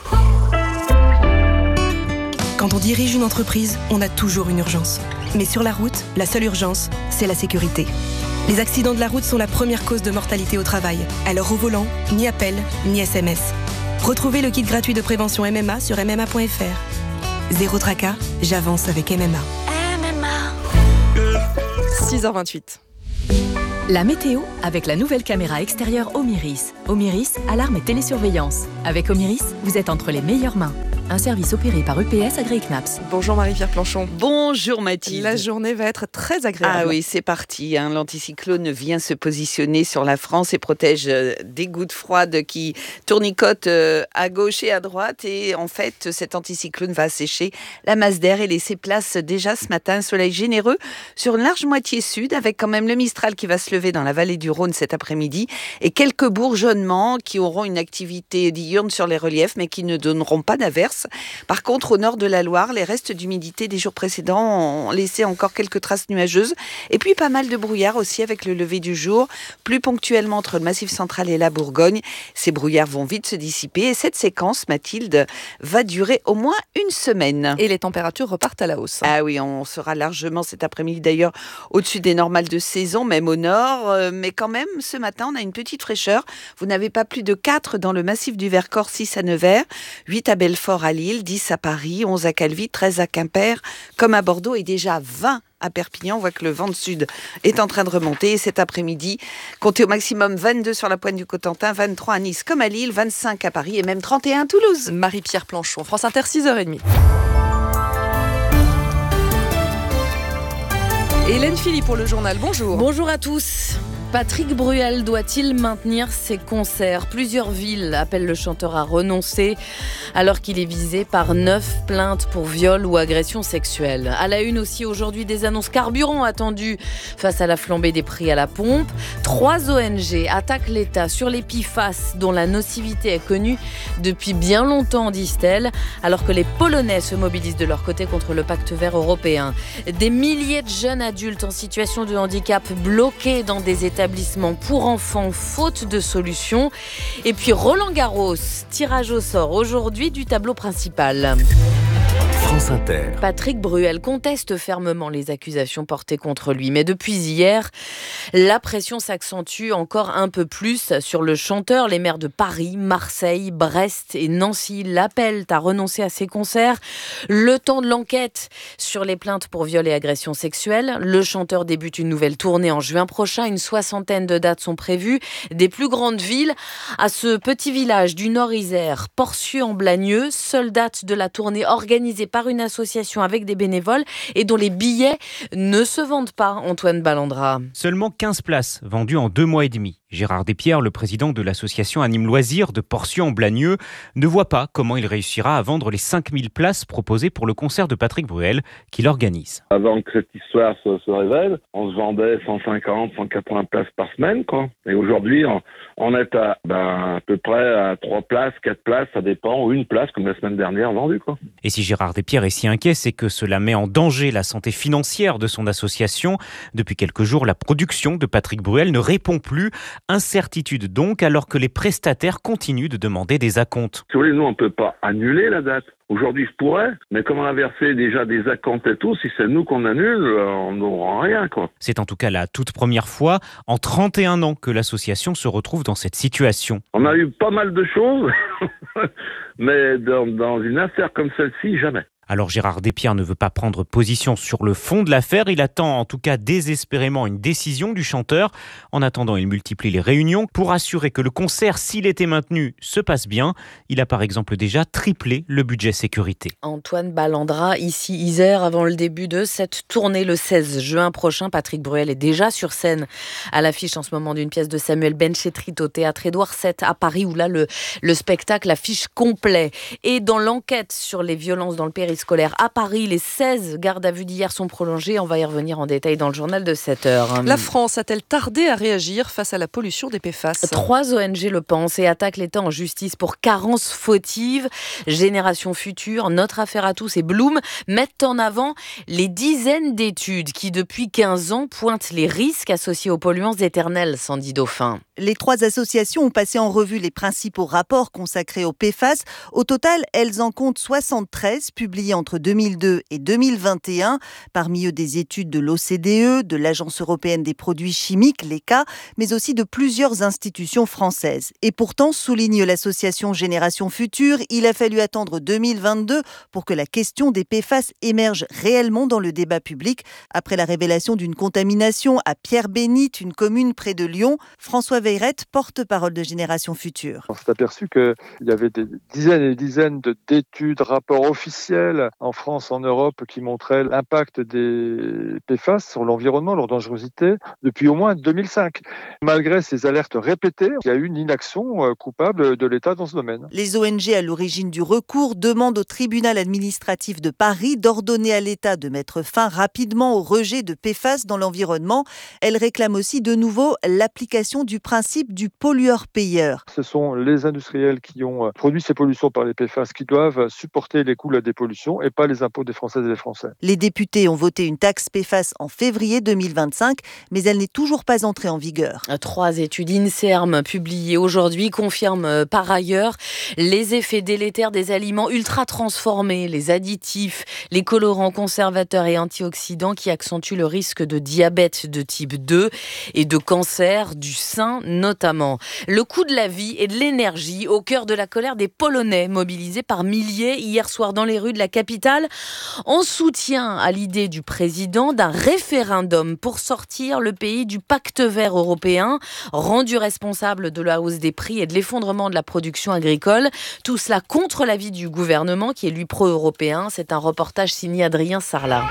Quand on dirige une entreprise, on a toujours une urgence. Mais sur la route, la seule urgence, c'est la sécurité. Les accidents de la route sont la première cause de mortalité au travail. Alors au volant, ni appel, ni S M S. Retrouvez le kit gratuit de prévention M M A sur m m a point f r. Zéro tracas, j'avance avec M M A. M M A. six heures vingt-huit. La météo avec la nouvelle caméra extérieure Omiris. Omiris, alarme et télésurveillance. Avec Omiris, vous êtes entre les meilleures mains. Un service opéré par U P S Agri-Knaps. Bonjour Marie-Pierre Planchon. Bonjour Mathilde. La journée va être très agréable. Ah oui, c'est parti. Hein. L'anticyclone vient se positionner sur la France et protège des gouttes froides qui tournicotent à gauche et à droite. Et en fait, cet anticyclone va assécher la masse d'air et laisser place déjà ce matin un soleil généreux sur une large moitié sud, avec quand même le Mistral qui va se lever dans la vallée du Rhône cet après-midi et quelques bourgeonnements qui auront une activité diurne sur les reliefs mais qui ne donneront pas d'averses. Par contre, au nord de la Loire, les restes d'humidité des jours précédents ont laissé encore quelques traces nuageuses. Et puis pas mal de brouillard aussi avec le lever du jour, plus ponctuellement entre le Massif central et la Bourgogne. Ces brouillards vont vite se dissiper et cette séquence, Mathilde, va durer au moins une semaine. Et les températures repartent à la hausse. Ah oui, on sera largement cet après-midi d'ailleurs au-dessus des normales de saison, même au nord. Mais quand même, ce matin, on a une petite fraîcheur. Vous n'avez pas plus de quatre dans le Massif du Vercors, six à Nevers, huit à Belfort, à Lille, dix à Paris, onze à Calvi, treize à Quimper, comme à Bordeaux et déjà vingt à Perpignan. On voit que le vent de sud est en train de remonter. Et cet après-midi, comptez au maximum vingt-deux sur la pointe du Cotentin, vingt-trois à Nice comme à Lille, vingt-cinq à Paris et même trente et un à Toulouse. Marie-Pierre Planchon, France Inter, six heures trente. Hélène Philippe pour le journal, bonjour. Bonjour à tous. Patrick Bruel doit-il maintenir ses concerts ? Plusieurs villes appellent le chanteur à renoncer alors qu'il est visé par neuf plaintes pour viol ou agression sexuelle. À la une aussi aujourd'hui des annonces carburant attendues face à la flambée des prix à la pompe. Trois O N G attaquent l'État sur les P F A S dont la nocivité est connue depuis bien longtemps, disent-elles, alors que les Polonais se mobilisent de leur côté contre le pacte vert européen. Des milliers de jeunes adultes en situation de handicap bloqués dans des établissements pour enfants, faute de solution. Et puis Roland Garros, tirage au sort aujourd'hui du tableau principal. France Inter. Patrick Bruel conteste fermement les accusations portées contre lui. Mais depuis hier, la pression s'accentue encore un peu plus sur le chanteur. Les maires de Paris, Marseille, Brest et Nancy l'appellent à renoncer à ses concerts. Le temps de l'enquête sur les plaintes pour viol et agression sexuelle. Le chanteur débute une nouvelle tournée en juin prochain. Une soixantaine de dates sont prévues. Des plus grandes villes à ce petit village du Nord-Isère, Porcieux-en-Blagneux, seule date de la tournée organisée par une association avec des bénévoles et dont les billets ne se vendent pas, Antoine Ballandra. Seulement quinze places vendues en deux mois et demi. Gérard Despierres, le président de l'association Anime Loisirs de Porcieux-en-Blagneux, ne voit pas comment il réussira à vendre les cinq mille places proposées pour le concert de Patrick Bruel qu'il organise. Avant que cette histoire se, se révèle, on se vendait cent cinquante, cent quatre-vingts places par semaine, quoi. Et aujourd'hui, on, on est à, ben, à peu près à trois places, quatre places, ça dépend, ou une place comme la semaine dernière vendue, quoi. Et si Gérard Despierres est si inquiet, c'est que cela met en danger la santé financière de son association. Depuis quelques jours, la production de Patrick Bruel ne répond plus. Incertitude donc, alors que les prestataires continuent de demander des acomptes. Si vous voulez, nous, on ne peut pas annuler la date. Aujourd'hui, je pourrais, mais comme on a versé déjà des acomptes et tout, si c'est nous qu'on annule, on n'aura rien, quoi. C'est en tout cas la toute première fois en trente et un ans que l'association se retrouve dans cette situation. On a eu pas mal de choses, mais dans, dans une affaire comme celle-ci, jamais. Alors Gérard Despierres ne veut pas prendre position sur le fond de l'affaire. Il attend en tout cas désespérément une décision du chanteur. En attendant, il multiplie les réunions pour assurer que le concert, s'il était maintenu, se passe bien. Il a par exemple déjà triplé le budget sécurité. Antoine Ballandra, ici Isère, avant le début de cette tournée le seize juin prochain. Patrick Bruel est déjà sur scène à l'affiche en ce moment d'une pièce de Samuel Benchetrit au théâtre Édouard sept à Paris, où là le, le spectacle affiche complet. Et dans l'enquête sur les violences dans le périscolaire à Paris, les seize gardes à vue d'hier sont prolongées. On va y revenir en détail dans le journal de sept heures. La France a-t-elle tardé à réagir face à la pollution des P F A S ? Trois O N G le pensent et attaquent l'État en justice pour carence fautive. Génération Future, Notre Affaire à tous et Bloom mettent en avant les dizaines d'études qui, depuis quinze ans, pointent les risques associés aux polluants éternels, Sandy Dauphin. Les trois associations ont passé en revue les principaux rapports consacrés aux P F A S. Au total, elles en comptent soixante-treize, publiés entre deux mille deux et deux mille vingt et un. Parmi eux, des études de l'O C D E, de l'Agence européenne des produits chimiques, l'E C A, mais aussi de plusieurs institutions françaises. Et pourtant, souligne l'association Génération Future, il a fallu attendre deux mille vingt-deux pour que la question des P F A S émerge réellement dans le débat public. Après la révélation d'une contamination à Pierre-Bénite, une commune près de Lyon, François Veyrette, porte-parole de Génération Future. On s'est aperçu qu'il y avait des dizaines et des dizaines d'études, rapports officiels en France, en Europe, qui montraient l'impact des P F A S sur l'environnement, leur dangerosité, depuis au moins deux mille cinq. Malgré ces alertes répétées, il y a eu une inaction coupable de l'État dans ce domaine. Les O N G à l'origine du recours demandent au tribunal administratif de Paris d'ordonner à l'État de mettre fin rapidement au rejet de P F A S dans l'environnement. Elles réclament aussi de nouveau l'application du principe du pollueur-payeur. Ce sont les industriels qui ont produit ces pollutions par les P F A S qui doivent supporter les coûts de la dépollution et pas les impôts des Françaises et des Français. Les députés ont voté une taxe P F A S en février deux mille vingt-cinq, mais elle n'est toujours pas entrée en vigueur. Trois études INSERM publiées aujourd'hui confirment par ailleurs les effets délétères des aliments ultra transformés, les additifs, les colorants, conservateurs et antioxydants qui accentuent le risque de diabète de type deux et de cancer du sein notamment. Le coût de la vie et de l'énergie au cœur de la colère des Polonais mobilisés par milliers hier soir dans les rues de la capitale en soutien à l'idée du président d'un référendum pour sortir le pays du pacte vert européen, rendu responsable de la hausse des prix et de l'effondrement de la production agricole. Tout cela contre l'avis du gouvernement qui est lui pro-européen. C'est un reportage signé Adrien Sarlat.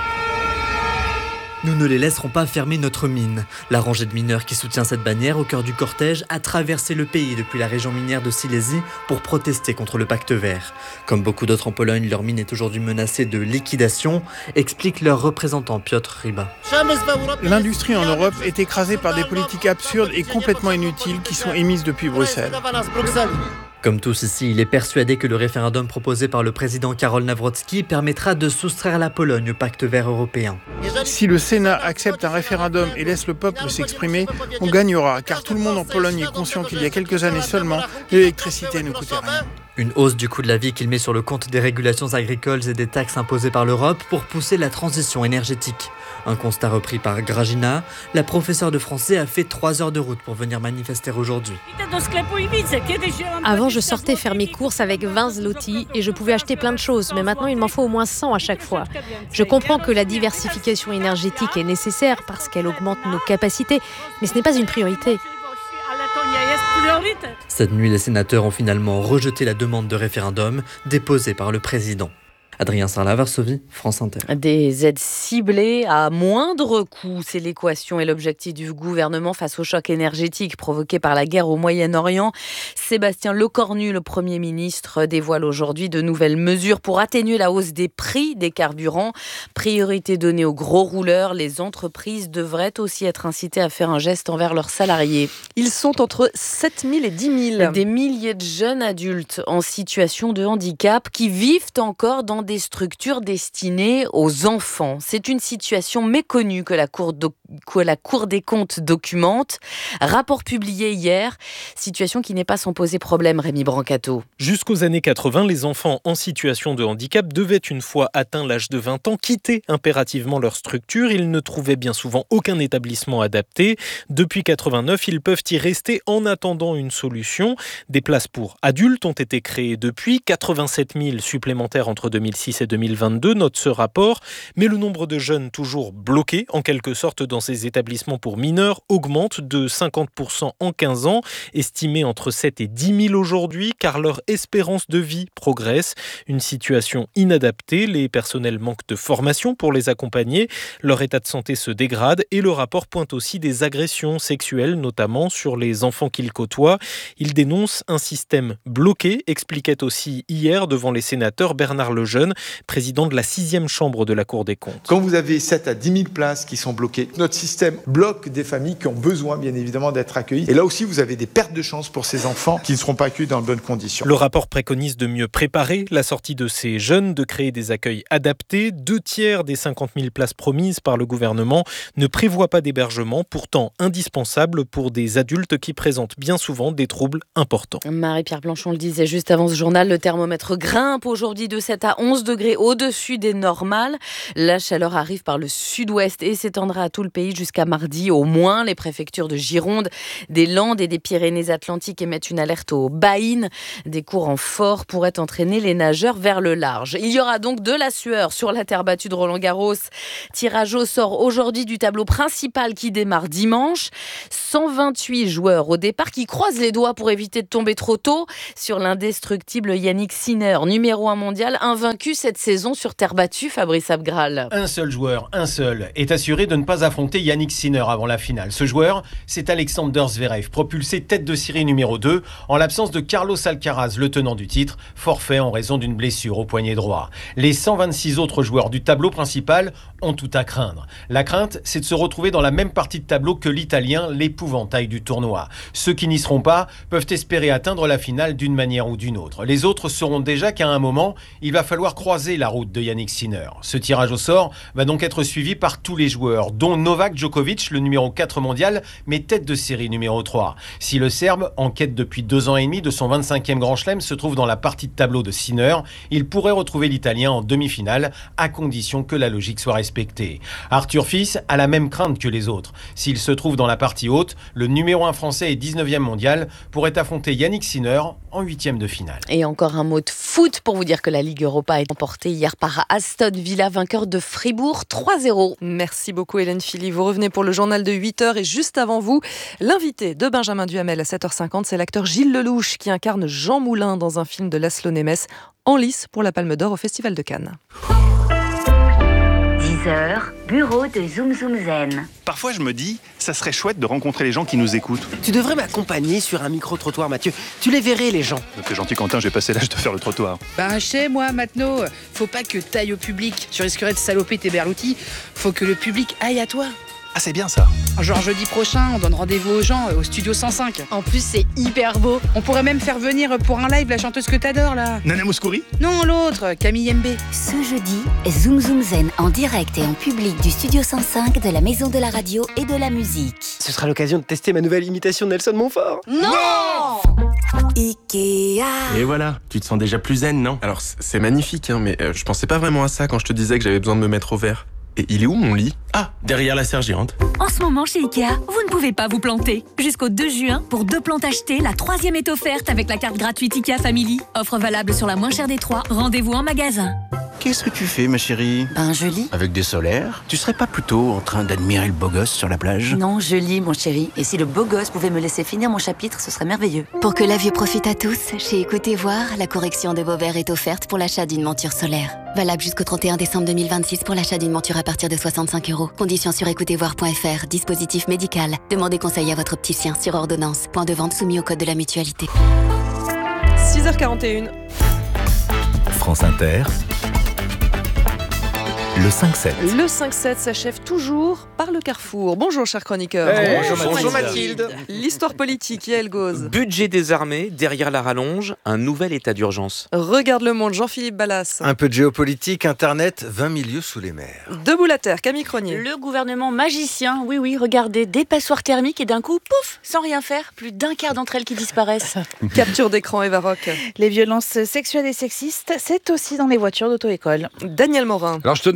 Nous ne les laisserons pas fermer notre mine. La rangée de mineurs qui soutient cette bannière au cœur du cortège a traversé le pays depuis la région minière de Silésie pour protester contre le pacte vert. Comme beaucoup d'autres en Pologne, leur mine est aujourd'hui menacée de liquidation, explique leur représentant Piotr Ryba. L'industrie en Europe est écrasée par des politiques absurdes et complètement inutiles qui sont émises depuis Bruxelles. Comme tous ici, il est persuadé que le référendum proposé par le président Karol Nawrocki permettra de soustraire la Pologne au pacte vert européen. Si le Sénat accepte un référendum et laisse le peuple s'exprimer, on gagnera, car tout le monde en Pologne est conscient qu'il y a quelques années seulement, l'électricité ne coûtait rien. Une hausse du coût de la vie qu'il met sur le compte des régulations agricoles et des taxes imposées par l'Europe pour pousser la transition énergétique. Un constat repris par Grażyna, la professeure de français a fait trois heures de route pour venir manifester aujourd'hui. Avant, je sortais faire mes courses avec vingt zloty et je pouvais acheter plein de choses, mais maintenant il m'en faut au moins cent à chaque fois. Je comprends que la diversification énergétique est nécessaire parce qu'elle augmente nos capacités, mais ce n'est pas une priorité. Cette nuit, les sénateurs ont finalement rejeté la demande de référendum déposée par le président. Adrien Sarlat, Varsovie, France Inter. Des aides ciblées à moindre coût, c'est l'équation et l'objectif du gouvernement face au choc énergétique provoqué par la guerre au Moyen-Orient. Sébastien Lecornu, le Premier ministre, dévoile aujourd'hui de nouvelles mesures pour atténuer la hausse des prix des carburants. Priorité donnée aux gros rouleurs, les entreprises devraient aussi être incitées à faire un geste envers leurs salariés. Ils sont entre sept mille et dix mille. Des milliers de jeunes adultes en situation de handicap qui vivent encore dans des structures destinées aux enfants. C'est une situation méconnue que la Cour, do- que la Cour des comptes documente. Rapport publié hier, situation qui n'est pas sans poser problème, Rémi Brancato. Jusqu'aux années quatre-vingts, les enfants en situation de handicap devaient, une fois atteint l'âge de vingt ans, quitter impérativement leur structure. Ils ne trouvaient bien souvent aucun établissement adapté. Depuis quatre-vingt-neuf, ils peuvent y rester en attendant une solution. Des places pour adultes ont été créées depuis, quatre-vingt-sept mille supplémentaires entre deux mille mille six et deux mille vingt-deux, note ce rapport. Mais le nombre de jeunes toujours bloqués, en quelque sorte, dans ces établissements pour mineurs, augmente de cinquante pour cent en quinze ans, estimé entre sept et dix mille aujourd'hui, car leur espérance de vie progresse. Une situation inadaptée, les personnels manquent de formation pour les accompagner, leur état de santé se dégrade et le rapport pointe aussi des agressions sexuelles, notamment sur les enfants qu'ils côtoient. Il dénonce un système bloqué, expliquait aussi hier devant les sénateurs Bernard Lejeune, président de la sixième chambre de la Cour des comptes. Quand vous avez sept à dix mille places qui sont bloquées, notre système bloque des familles qui ont besoin bien évidemment d'être accueillies. Et là aussi, vous avez des pertes de chance pour ces enfants qui ne seront pas accueillis dans de bonnes conditions. Le rapport préconise de mieux préparer la sortie de ces jeunes, de créer des accueils adaptés. Deux tiers des cinquante mille places promises par le gouvernement ne prévoient pas d'hébergement, pourtant indispensable pour des adultes qui présentent bien souvent des troubles importants. Marie-Pierre Blanchon le disait juste avant ce journal, le thermomètre grimpe aujourd'hui de sept à onze degrés au-dessus des normales. La chaleur arrive par le sud-ouest et s'étendra à tout le pays jusqu'à mardi au moins. Les préfectures de Gironde, des Landes et des Pyrénées-Atlantiques émettent une alerte aux baïnes. Des courants forts pourraient entraîner les nageurs vers le large. Il y aura donc de la sueur sur la terre battue de Roland-Garros. Tirage au sort aujourd'hui du tableau principal qui démarre dimanche. cent vingt-huit joueurs au départ qui croisent les doigts pour éviter de tomber trop tôt sur l'indestructible Yannick Sinner, numéro un mondial, invaincu cette saison sur terre battue, Fabrice Abgral. Un seul joueur, un seul, est assuré de ne pas affronter Yannick Sinner avant la finale. Ce joueur, c'est Alexander Zverev, propulsé tête de série numéro deux, en l'absence de Carlos Alcaraz, le tenant du titre, forfait en raison d'une blessure au poignet droit. Les cent vingt-six autres joueurs du tableau principal ont tout à craindre. La crainte, c'est de se retrouver dans la même partie de tableau que l'Italien, l'épouvantail du tournoi. Ceux qui n'y seront pas peuvent espérer atteindre la finale d'une manière ou d'une autre. Les autres sauront déjà qu'à un moment, il va falloir croiser la route de Yannick Sinner. Ce tirage au sort va donc être suivi par tous les joueurs, dont Novak Djokovic, le numéro quatre mondial, mais tête de série numéro trois. Si le Serbe, en quête depuis deux ans et demi de son vingt-cinquième Grand Chelem, se trouve dans la partie de tableau de Sinner, il pourrait retrouver l'Italien en demi-finale, à condition que la logique soit respectée. Arthur Fils a la même crainte que les autres. S'il se trouve dans la partie haute, le numéro un français et dix-neuvième mondial pourrait affronter Yannick Sinner en huitième de finale. Et encore un mot de foot pour vous dire que la Ligue Europa est emportée hier par Aston Villa, vainqueur de Fribourg trois zéro. Merci beaucoup Hélène Philly. Vous revenez pour le journal de huit heures et juste avant vous, l'invité de Benjamin Duhamel à sept heures cinquante, c'est l'acteur Gilles Lelouch qui incarne Jean Moulin dans un film de Laszlo Nemes en lice pour la Palme d'Or au Festival de Cannes. dix heures, bureau de Zoom Zoom Zen. Parfois je me dis, ça serait chouette de rencontrer les gens qui nous écoutent. Tu devrais m'accompagner sur un micro-trottoir, Mathieu. Tu les verrais, les gens. T'es gentil Quentin, j'ai passé l'âge de faire le trottoir. Ben chez moi, maintenant, faut pas que t'ailles au public. Tu risquerais de saloper tes berloutis. Faut que le public aille à toi. Ah c'est bien ça. Genre jeudi prochain, on donne rendez-vous aux gens au studio cent cinq. En plus, c'est hyper beau. On pourrait même faire venir pour un live la chanteuse que t'adores là. Nana Mouskouri ? Non, l'autre, Camille M B. Ce jeudi, Zoom Zoom Zen en direct et en public du studio cent cinq de la Maison de la Radio et de la Musique. Ce sera l'occasion de tester ma nouvelle imitation de Nelson Montfort. Non, Ikea. Et voilà, tu te sens déjà plus zen, non ? Alors c'est magnifique, hein, mais euh, je pensais pas vraiment à ça quand je te disais que j'avais besoin de me mettre au vert. Et il est où mon lit ? Ah, derrière la serre géante. En ce moment chez Ikea, vous ne pouvez pas vous planter. Jusqu'au deux juin, pour deux plantes achetées, la troisième est offerte avec la carte gratuite Ikea Family. Offre valable sur la moins chère des trois. Rendez-vous en magasin. Qu'est-ce que tu fais, ma chérie ? Ben, je lis. Avec des solaires ? Tu serais pas plutôt en train d'admirer le beau gosse sur la plage ? Non, je lis, mon chéri. Et si le beau gosse pouvait me laisser finir mon chapitre, ce serait merveilleux. Pour que la vue profite à tous, chez Écoutez Voir, la correction de vos verres est offerte pour l'achat d'une monture solaire. Valable jusqu'au trente et un décembre deux mille vingt-six pour l'achat d'une monture à partir de soixante-cinq euros. Conditions sur écoutez voir point f r. Dispositif médical. Demandez conseil à votre opticien sur ordonnance. Point de vente soumis au code de la mutualité. six heures quarante et une. France Inter. Le cinq sept. Le cinq sept s'achève toujours par le Carrefour. Bonjour, cher chroniqueur. Hey, bonjour, bonjour Mathilde. L'histoire politique, Yael Gauze. Budget des armées, derrière la rallonge, un nouvel état d'urgence. Regarde le monde, Jean-Philippe Ballas. Un peu de géopolitique, Internet, vingt milieux sous les mers. Debout la terre, Camille Cronier. Le gouvernement magicien, oui, oui, regardez, des passoires thermiques et d'un coup, pouf, sans rien faire, plus d'un quart d'entre elles qui disparaissent. Capture d'écran, Eva Rock. Les violences sexuelles et sexistes, c'est aussi dans les voitures d'auto-école. Daniel Morin. Alors je tenais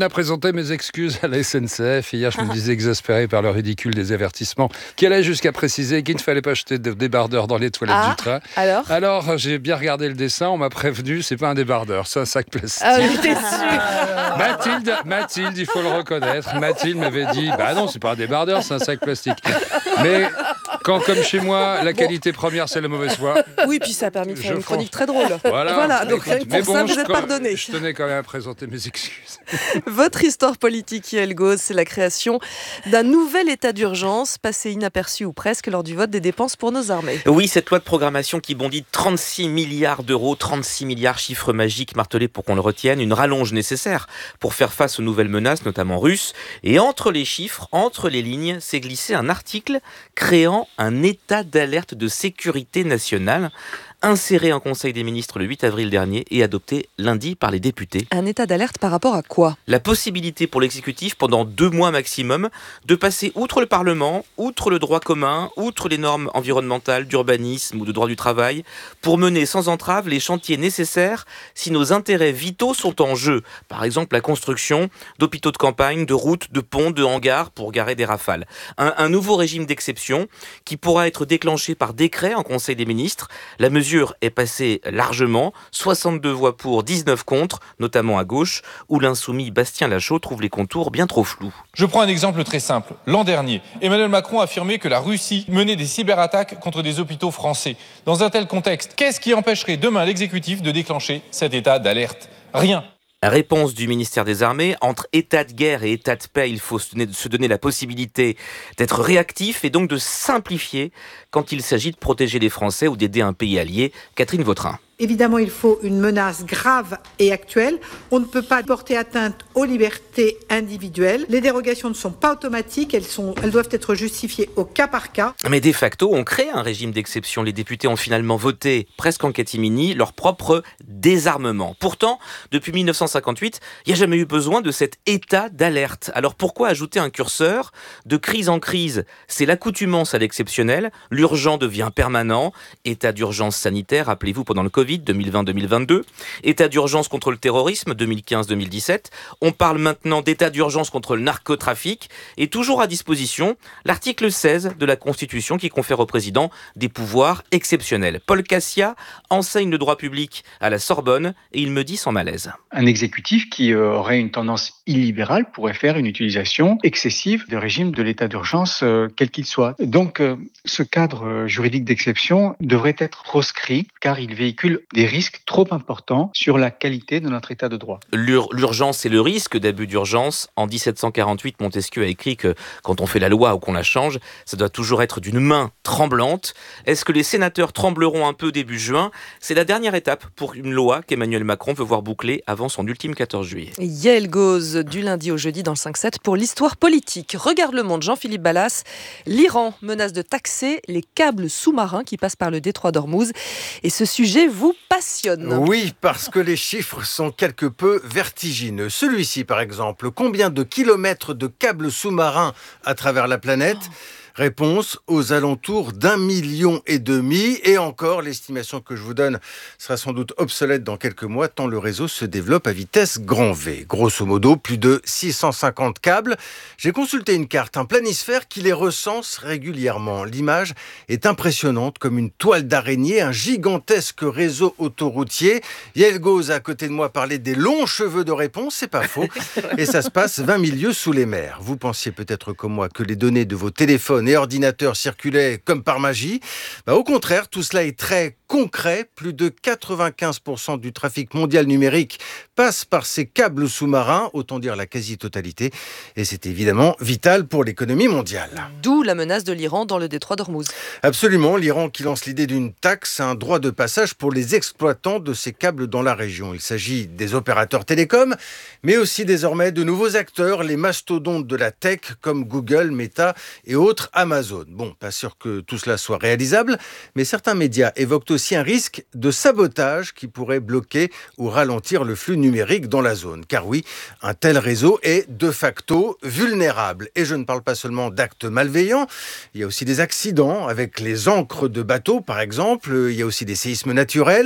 à présenter mes excuses à la S N C F. Hier, je me disais exaspéré par le ridicule des avertissements qui allait jusqu'à préciser qu'il ne fallait pas jeter de débardeur dans les toilettes ah, du train. Alors Alors, j'ai bien regardé le dessin, on m'a prévenu, c'est pas un débardeur, c'est un sac plastique. Ah, j'étais sûre. Mathilde, Mathilde, il faut le reconnaître, Mathilde m'avait dit, bah non, c'est pas un débardeur, c'est un sac plastique. Mais quand, comme chez moi, la qualité première, c'est la mauvaise foi. Oui, puis ça a permis de faire Je une prends... chronique très drôle. Voilà, voilà donc écoute, pour bon, ça, vous je, êtes pardonné. Je tenais quand même à présenter mes excuses. Votre histoire politique, Yael Gauz, c'est la création d'un nouvel état d'urgence, passé inaperçu ou presque lors du vote des dépenses pour nos armées. Oui, cette loi de programmation qui bondit trente-six milliards d'euros, trente-six milliards, chiffre magique martelé pour qu'on le retienne, une rallonge nécessaire pour faire face aux nouvelles menaces, notamment russes. Et entre les chiffres, entre les lignes, s'est glissé un article créant un état d'alerte de sécurité nationale, inséré en Conseil des ministres le huit avril dernier et adopté lundi par les députés. Un état d'alerte par rapport à quoi ? La possibilité pour l'exécutif, pendant deux mois maximum, de passer outre le Parlement, outre le droit commun, outre les normes environnementales, d'urbanisme ou de droit du travail, pour mener sans entrave les chantiers nécessaires si nos intérêts vitaux sont en jeu. Par exemple, la construction d'hôpitaux de campagne, de routes, de ponts, de hangars pour garer des rafales. Un, un nouveau régime d'exception qui pourra être déclenché par décret en Conseil des ministres. La mesure est passée largement, soixante-deux voix pour, dix-neuf contre, notamment à gauche, où l'insoumis Bastien Lachaud trouve les contours bien trop flous. Je prends un exemple très simple. L'an dernier, Emmanuel Macron a affirmé que la Russie menait des cyberattaques contre des hôpitaux français. Dans un tel contexte, qu'est-ce qui empêcherait demain l'exécutif de déclencher cet état d'alerte ? Rien. Réponse du ministère des Armées, entre état de guerre et état de paix, il faut se donner la possibilité d'être réactif et donc de simplifier quand il s'agit de protéger les Français ou d'aider un pays allié. Catherine Vautrin. Évidemment, il faut une menace grave et actuelle. On ne peut pas porter atteinte aux libertés individuelles. Les dérogations ne sont pas automatiques, elles, sont, elles doivent être justifiées au cas par cas. Mais de facto, on crée un régime d'exception. Les députés ont finalement voté, presque en catimini, leur propre désarmement. Pourtant, depuis mille neuf cent cinquante-huit, il n'y a jamais eu besoin de cet état d'alerte. Alors pourquoi ajouter un curseur de crise en crise ? C'est l'accoutumance à l'exceptionnel, l'urgent devient permanent, état d'urgence sanitaire, rappelez-vous, pendant le Covid, deux mille vingt deux mille vingt-deux, état d'urgence contre le terrorisme deux mille quinze deux mille dix-sept, on parle maintenant d'état d'urgence contre le narcotrafic et toujours à disposition l'article seize de la Constitution qui confère au président des pouvoirs exceptionnels. Paul Cassia enseigne le droit public à la Sorbonne et il me dit sans malaise. Un exécutif qui aurait une tendance illibérale pourrait faire une utilisation excessive du régime de l'état d'urgence euh, quel qu'il soit. Donc euh, ce cadre juridique d'exception devrait être proscrit car il véhicule des risques trop importants sur la qualité de notre état de droit. L'ur- l'urgence et le risque d'abus d'urgence. En dix-sept cent quarante-huit, Montesquieu a écrit que quand on fait la loi ou qu'on la change, ça doit toujours être d'une main tremblante. Est-ce que les sénateurs trembleront un peu début juin ? C'est la dernière étape pour une loi qu'Emmanuel Macron veut voir bouclée avant son ultime quatorze juillet. Yael Gauz, du lundi au jeudi dans le cinq sept pour l'histoire politique. Regarde le monde, Jean-Philippe Ballas. L'Iran menace de taxer les câbles sous-marins qui passent par le détroit d'Ormuz. Et ce sujet vous passionne. Oui, parce que les chiffres sont quelque peu vertigineux. Celui-ci, par exemple, combien de kilomètres de câbles sous-marins à travers la planète ? Réponse, aux alentours d'un million et demi. Et encore, l'estimation que je vous donne sera sans doute obsolète dans quelques mois, tant le réseau se développe à vitesse grand V. Grosso modo, plus de six cent cinquante câbles. J'ai consulté une carte, un planisphère qui les recense régulièrement. L'image est impressionnante, comme une toile d'araignée, un gigantesque réseau autoroutier. Yael Gauz, à côté de moi, parlait des longs cheveux de réponse, c'est pas faux. Et ça se passe vingt mille lieues sous les mers. Vous pensiez peut-être comme moi que les données de vos téléphones et ordinateurs circulaient comme par magie. Bah, au contraire, tout cela est très concret. Plus de quatre-vingt-quinze pour cent du trafic mondial numérique passe par ces câbles sous-marins, autant dire la quasi-totalité. Et c'est évidemment vital pour l'économie mondiale. D'où la menace de l'Iran dans le détroit d'Ormuz. Absolument, l'Iran qui lance l'idée d'une taxe, un droit de passage pour les exploitants de ces câbles dans la région. Il s'agit des opérateurs télécoms, mais aussi désormais de nouveaux acteurs, les mastodontes de la tech comme Google, Meta et autres, Amazon. Bon, pas sûr que tout cela soit réalisable, mais certains médias évoquent aussi un risque de sabotage qui pourrait bloquer ou ralentir le flux numérique dans la zone. Car oui, un tel réseau est de facto vulnérable. Et je ne parle pas seulement d'actes malveillants, il y a aussi des accidents avec les ancres de bateaux, par exemple. Il y a aussi des séismes naturels,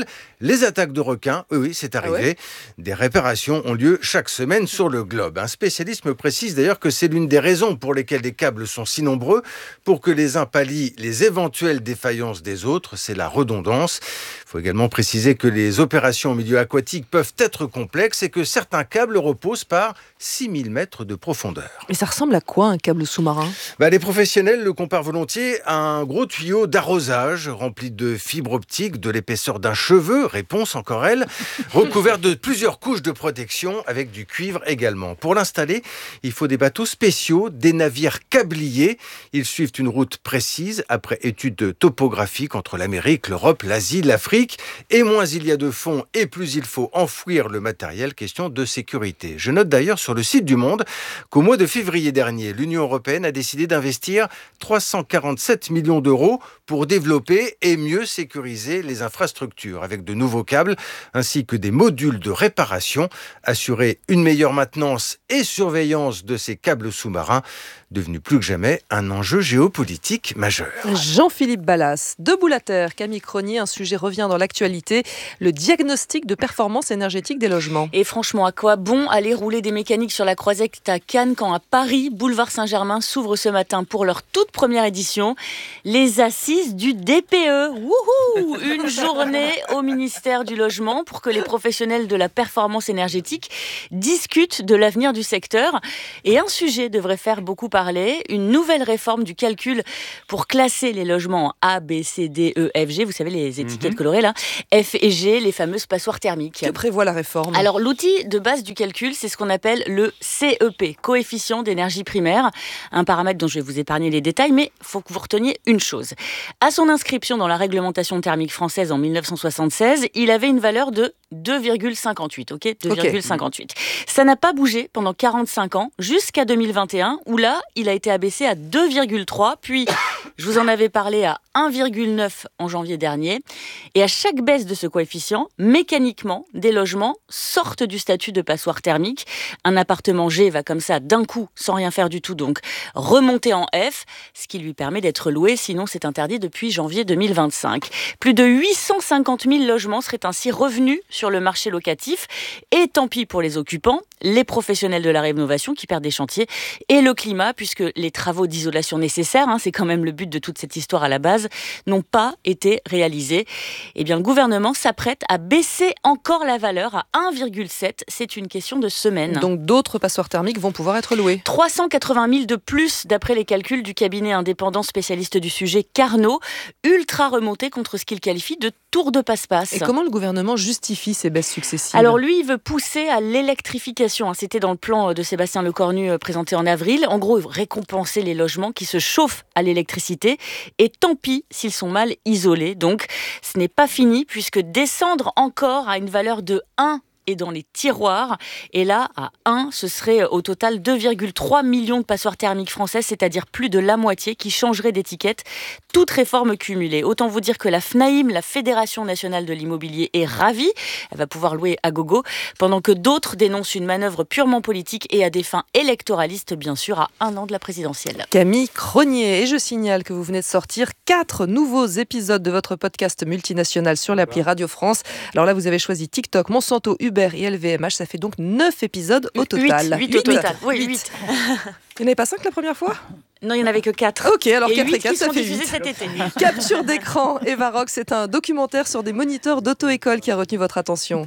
Les attaques de requins, oui, oui, c'est arrivé. Ah ouais. Des réparations ont lieu chaque semaine sur le globe. Un spécialiste me précise d'ailleurs que c'est l'une des raisons pour lesquelles les câbles sont si nombreux, pour que les uns pallient les éventuelles défaillances des autres. C'est la redondance. Il faut également préciser que les opérations au milieu aquatique peuvent être complexes et que certains câbles reposent par six mille mètres de profondeur. Et ça ressemble à quoi un câble sous-marin ? Bah, les professionnels le comparent volontiers à un gros tuyau d'arrosage rempli de fibres optiques de l'épaisseur d'un cheveu, réponse encore elle, recouvert de plusieurs couches de protection avec du cuivre également. Pour l'installer, il faut des bateaux spéciaux, des navires câbliers. Ils suivent une route précise après étude topographique entre l'Amérique, l'Europe, l'Asie, l'Afrique. Et moins il y a de fond et plus il faut enfouir le matériel, question de sécurité. Je note d'ailleurs sur le site du Monde qu'au mois de février dernier, l'Union européenne a décidé d'investir trois cent quarante-sept millions d'euros pour développer et mieux sécuriser les infrastructures avec de nouveaux câbles ainsi que des modules de réparation, assurer une meilleure maintenance et surveillance de ces câbles sous-marins, devenu plus que jamais un enjeu géopolitique majeur. Jean-Philippe Ballas, debout la terre, Camille Cronier, un sujet revient dans l'actualité, le diagnostic de performance énergétique des logements. Et franchement, à quoi bon aller rouler des mécaniques sur la Croisette à Cannes quand à Paris, boulevard Saint-Germain s'ouvre ce matin pour leur toute première édition, les assises du D P E. Wouhou ! Une journée au ministère du Logement pour que les professionnels de la performance énergétique discutent de l'avenir du secteur. Et un sujet devrait faire beaucoup parler, une nouvelle réforme du calcul pour classer les logements en A, B, C, D, E, F, G. Vous savez, les étiquettes mmh. colorées là. F et G, les fameuses passoires thermiques. Que prévoit la réforme ? Alors, l'outil de base du calcul, c'est ce qu'on appelle le C E P, coefficient d'énergie primaire. Un paramètre dont je vais vous épargner les détails, mais il faut que vous reteniez une chose. À son inscription dans la réglementation thermique française en mille neuf cent soixante-seize, il avait une valeur de deux virgule cinquante-huit, ok, deux virgule cinquante-huit. Okay. Ça n'a pas bougé pendant quarante-cinq ans, jusqu'à deux mille vingt et un, où là, il a été abaissé à deux virgule trois, puis je vous en avais parlé à un virgule neuf en janvier dernier. Et à chaque baisse de ce coefficient, mécaniquement, des logements sortent du statut de passoire thermique. Un appartement G va comme ça, d'un coup, sans rien faire du tout, donc remonter en F, ce qui lui permet d'être loué, sinon c'est interdit depuis janvier deux mille vingt-cinq. Plus de huit cent cinquante mille logements seraient ainsi revenus sur le marché locatif. Et tant pis pour les occupants, les professionnels de la rénovation qui perdent des chantiers et le climat, puisque les travaux d'isolation nécessaires, hein, c'est quand même le but de toute cette histoire à la base, n'ont pas été réalisés. Eh bien, le gouvernement s'apprête à baisser encore la valeur à un virgule sept. C'est une question de semaines. Donc d'autres passoires thermiques vont pouvoir être louées. trois cent quatre-vingt mille de plus, d'après les calculs du cabinet indépendant spécialiste du sujet Carnot, ultra remonté contre ce qu'il qualifie de tour de passe-passe. Et comment le gouvernement justifie ces baisses successives ? Alors lui, il veut pousser à l'électrification. C'était dans le plan de Sébastien Lecornu présenté en avril. En gros, récompenser les logements qui se chauffent à l'électricité. Et tant pis s'ils sont mal isolés. Donc, ce n'est pas fini puisque descendre encore à une valeur de un et dans les tiroirs. Et là, à un, ce serait au total deux virgule trois millions de passoires thermiques françaises, c'est-à-dire plus de la moitié qui changeraient d'étiquette, toute réforme cumulée. Autant vous dire que la FNAIM, la Fédération nationale de l'immobilier, est ravie. Elle va pouvoir louer à gogo, pendant que d'autres dénoncent une manœuvre purement politique et à des fins électoralistes, bien sûr, à un an de la présidentielle. Camille Cronier, et je signale que vous venez de sortir quatre nouveaux épisodes de votre podcast multinational sur l'appli Radio France. Alors là, vous avez choisi TikTok, Monsanto, Uber et L V M H, ça fait donc neuf épisodes au total. huit au total, oui, huit. Il n'y en avait pas cinq la première fois ? Non, il n'y en avait que quatre. Ok, alors et quatre et quatre, ça fait huit. cet été. Capture d'écran, Eva Rock, c'est un documentaire sur des moniteurs d'auto-école qui a retenu votre attention.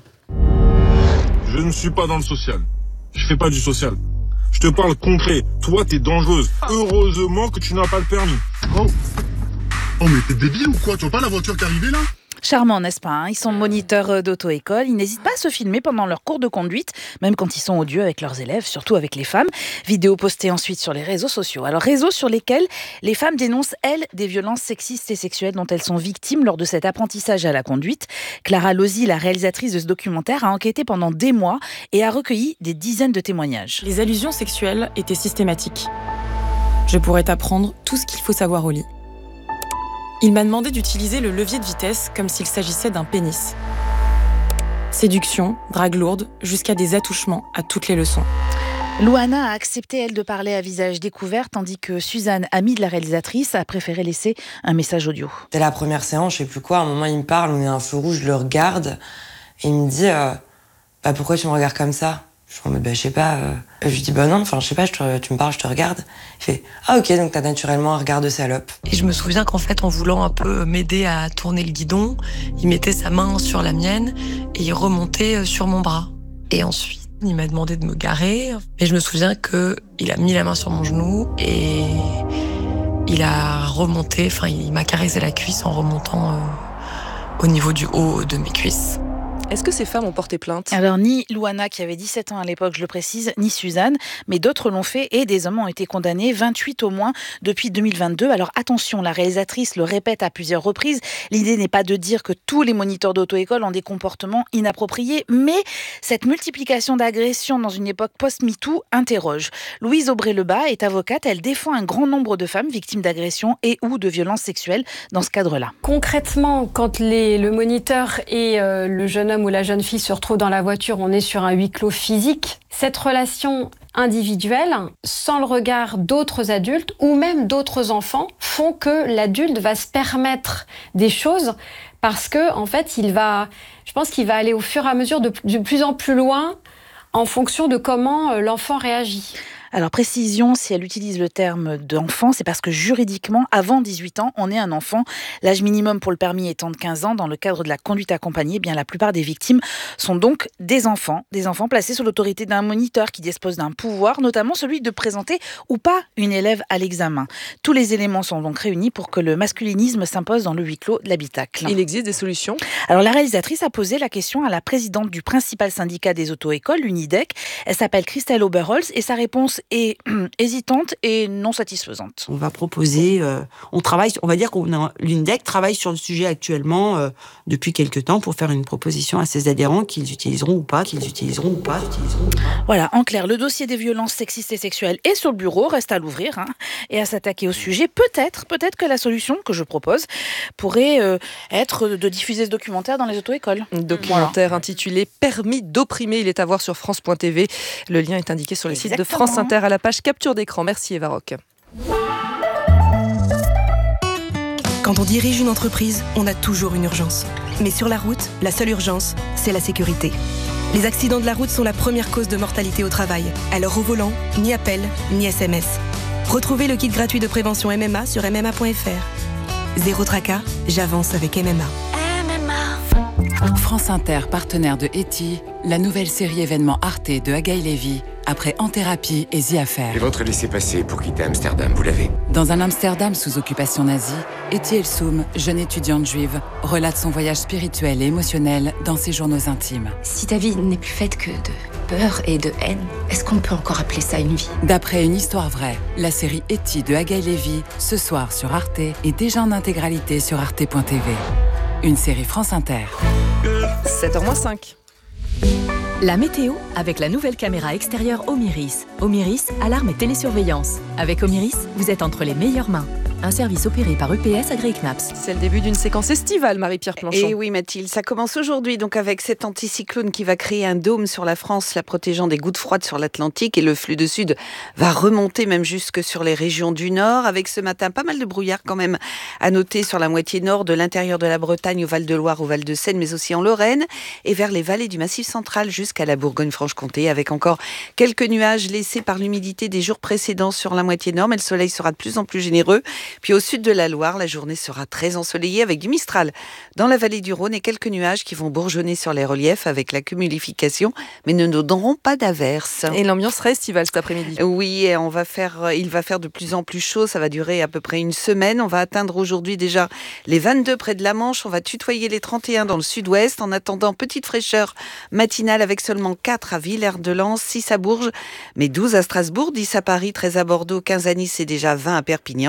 Je ne suis pas dans le social. Je fais pas du social. Je te parle concret. Toi, t'es dangereuse. Heureusement que tu n'as pas le permis. Oh, oh mais t'es débile ou quoi ? Tu vois pas la voiture qui est arrivée là ? Charmant, n'est-ce pas, hein ? Ils sont moniteurs d'auto-école, ils n'hésitent pas à se filmer pendant leurs cours de conduite, même quand ils sont odieux avec leurs élèves, surtout avec les femmes. Vidéos postées ensuite sur les réseaux sociaux. Alors, réseaux sur lesquels les femmes dénoncent, elles, des violences sexistes et sexuelles dont elles sont victimes lors de cet apprentissage à la conduite. Clara Lozzi, la réalisatrice de ce documentaire, a enquêté pendant des mois et a recueilli des dizaines de témoignages. Les allusions sexuelles étaient systématiques. Je pourrais t'apprendre tout ce qu'il faut savoir au lit. Il m'a demandé d'utiliser le levier de vitesse comme s'il s'agissait d'un pénis. Séduction, drague lourde, jusqu'à des attouchements à toutes les leçons. Louana a accepté, elle, de parler à visage découvert, tandis que Suzanne, amie de la réalisatrice, a préféré laisser un message audio. Dès la première séance, je sais plus quoi, à un moment il me parle, on est à un feu rouge, je le regarde, et il me dit euh, bah, pourquoi tu me regardes comme ça ? Je suis en mode bah, je sais pas. Euh... Je lui dis bah non, enfin je sais pas, je te, tu me parles, je te regarde. Il fait ah ok, donc t'as naturellement un regard de salope. Et je me souviens qu'en fait, en voulant un peu m'aider à tourner le guidon, il mettait sa main sur la mienne et il remontait sur mon bras. Et ensuite, il m'a demandé de me garer, et je me souviens qu'il a mis la main sur mon genou et il a remonté, enfin il m'a caressé la cuisse en remontant euh, au niveau du haut de mes cuisses. Est-ce que ces femmes ont porté plainte ? Alors, ni Louana, qui avait dix-sept ans à l'époque, je le précise, ni Suzanne, mais d'autres l'ont fait et des hommes ont été condamnés, vingt-huit au moins, depuis deux mille vingt-deux. Alors attention, la réalisatrice le répète à plusieurs reprises, l'idée n'est pas de dire que tous les moniteurs d'auto-école ont des comportements inappropriés, mais cette multiplication d'agressions dans une époque post-MeToo interroge. Louise Aubray-Lebas est avocate, elle défend un grand nombre de femmes victimes d'agressions et ou de violences sexuelles dans ce cadre-là. Concrètement, quand les, le moniteur et euh, le jeune homme ou la jeune fille se retrouvent dans la voiture, on est sur un huis clos physique. Cette relation individuelle, sans le regard d'autres adultes ou même d'autres enfants, font que l'adulte va se permettre des choses parce que, en fait, il va, je pense qu'il va aller au fur et à mesure de, de plus en plus loin en fonction de comment l'enfant réagit. Alors précision, si elle utilise le terme d'enfant, c'est parce que juridiquement, avant dix-huit ans, on est un enfant. L'âge minimum pour le permis étant de quinze ans, dans le cadre de la conduite accompagnée, eh bien la plupart des victimes sont donc des enfants, des enfants placés sous l'autorité d'un moniteur qui dispose d'un pouvoir, notamment celui de présenter ou pas une élève à l'examen. Tous les éléments sont donc réunis pour que le masculinisme s'impose dans le huis clos de l'habitacle. Il existe des solutions ? Alors la réalisatrice a posé la question à la présidente du principal syndicat des auto-écoles, l'Unidec. Elle s'appelle Christelle Oberholz et sa réponse est hésitante et non satisfaisante. On va proposer, euh, on travaille, on va dire qu'on a, l'Undec travaille sur le sujet actuellement euh, depuis quelques temps pour faire une proposition à ses adhérents qu'ils utiliseront ou pas, qu'ils utiliseront ou pas, utiliseront ou pas. Voilà, en clair, le dossier des violences sexistes et sexuelles est sur le bureau, reste à l'ouvrir hein, et à s'attaquer au sujet. Peut-être, peut-être que la solution que je propose pourrait euh, être de diffuser ce documentaire dans les auto-écoles. Un documentaire voilà. intitulé « Permis d'opprimer ». Il est à voir sur France point T V. Le lien est indiqué sur le Exactement. site de France Inter à la page capture d'écran. Merci Eva Roch. Quand on dirige une entreprise, on a toujours une urgence. Mais sur la route, la seule urgence, c'est la sécurité. Les accidents de la route sont la première cause de mortalité au travail. Alors au volant, ni appel, ni S M S. Retrouvez le kit gratuit de prévention M M A sur m m a point f r. Zéro tracas, j'avance avec M M A. M M A. France Inter, partenaire de Eti, la nouvelle série événement Arte de Agaï Lévy, après En Thérapie et The Affair. Et votre laissez-passer pour quitter Amsterdam, vous l'avez ? Dans un Amsterdam sous occupation nazie, Eti Elsoum, jeune étudiante juive, relate son voyage spirituel et émotionnel dans ses journaux intimes. Si ta vie n'est plus faite que de peur et de haine, est-ce qu'on peut encore appeler ça une vie ? D'après une histoire vraie, la série Eti de Agaï Lévy, ce soir sur Arte et déjà en intégralité sur arte point t v. Une série France Inter. sept heures moins cinq. La météo avec la nouvelle caméra extérieure Omiris. Omiris, alarme et télésurveillance. Avec Omiris, vous êtes entre les meilleures mains. Un service opéré par U P S agréé C N A P S. C'est le début d'une séquence estivale, Marie-Pierre Planchon. Et oui, Mathilde, ça commence aujourd'hui donc avec cet anticyclone qui va créer un dôme sur la France, la protégeant des gouttes froides sur l'Atlantique. Et le flux de sud va remonter même jusque sur les régions du nord. Avec ce matin, pas mal de brouillard quand même à noter sur la moitié nord de l'intérieur de la Bretagne, au Val-de-Loire, au Val-de-Seine, mais aussi en Lorraine et vers les vallées du Massif central jusqu'à la Bourgogne-Franche-Comté, avec encore quelques nuages laissés par l'humidité des jours précédents sur la moitié nord. Mais le soleil sera de plus en plus généreux. Puis au sud de la Loire, la journée sera très ensoleillée avec du Mistral dans la vallée du Rhône et quelques nuages qui vont bourgeonner sur les reliefs avec la cumulification, mais ne nous donneront pas d'averses. Et l'ambiance sera estivale cet après-midi. Oui, et on va faire, il va faire de plus en plus chaud, ça va durer à peu près une semaine. On va atteindre aujourd'hui déjà les vingt-deux près de la Manche, on va tutoyer les trente et un dans le sud-ouest, en attendant petite fraîcheur matinale avec seulement quatre à Villers-de-Lans, six à Bourges, mais douze à Strasbourg, dix à Paris, treize à Bordeaux, quinze à Nice et déjà vingt à Perpignan.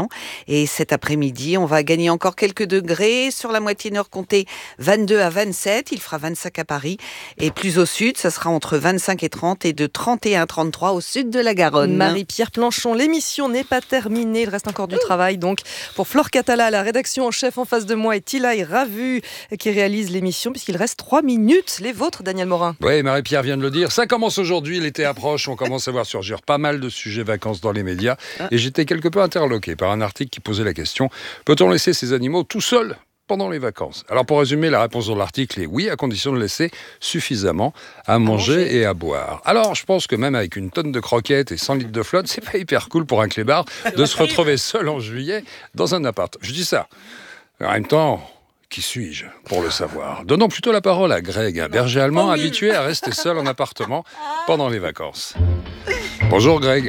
Et cet après-midi, on va gagner encore quelques degrés. Sur la moitié nord, comptez vingt-deux à vingt-sept. Il fera vingt-cinq à Paris. Et plus au sud, ça sera entre vingt-cinq et trente et de trente et un à trente-trois au sud de la Garonne. Marie-Pierre Planchon, l'émission n'est pas terminée. Il reste encore du travail. Donc, pour Flore Catala, la rédaction en chef en face de moi, et Tilaï Ravu qui réalise l'émission, puisqu'il reste trois minutes. Les vôtres, Daniel Morin. Oui, Marie-Pierre vient de le dire. Ça commence aujourd'hui, l'été approche. On commence à voir surgir pas mal de sujets vacances dans les médias. Et j'étais quelque peu interloqué par un article qui posait la question: peut-on laisser ces animaux tout seuls pendant les vacances? Alors pour résumer, la réponse dans l'article est oui, à condition de laisser suffisamment à manger, à manger et à boire. Alors je pense que même avec une tonne de croquettes et cent litres de flotte, c'est pas hyper cool pour un clébard de se retrouver seul en juillet dans un appart. Je dis ça. En même temps, qui suis-je pour le savoir? Donnons plutôt la parole à Greg, un berger allemand habitué à rester seul en appartement pendant les vacances. Bonjour Greg.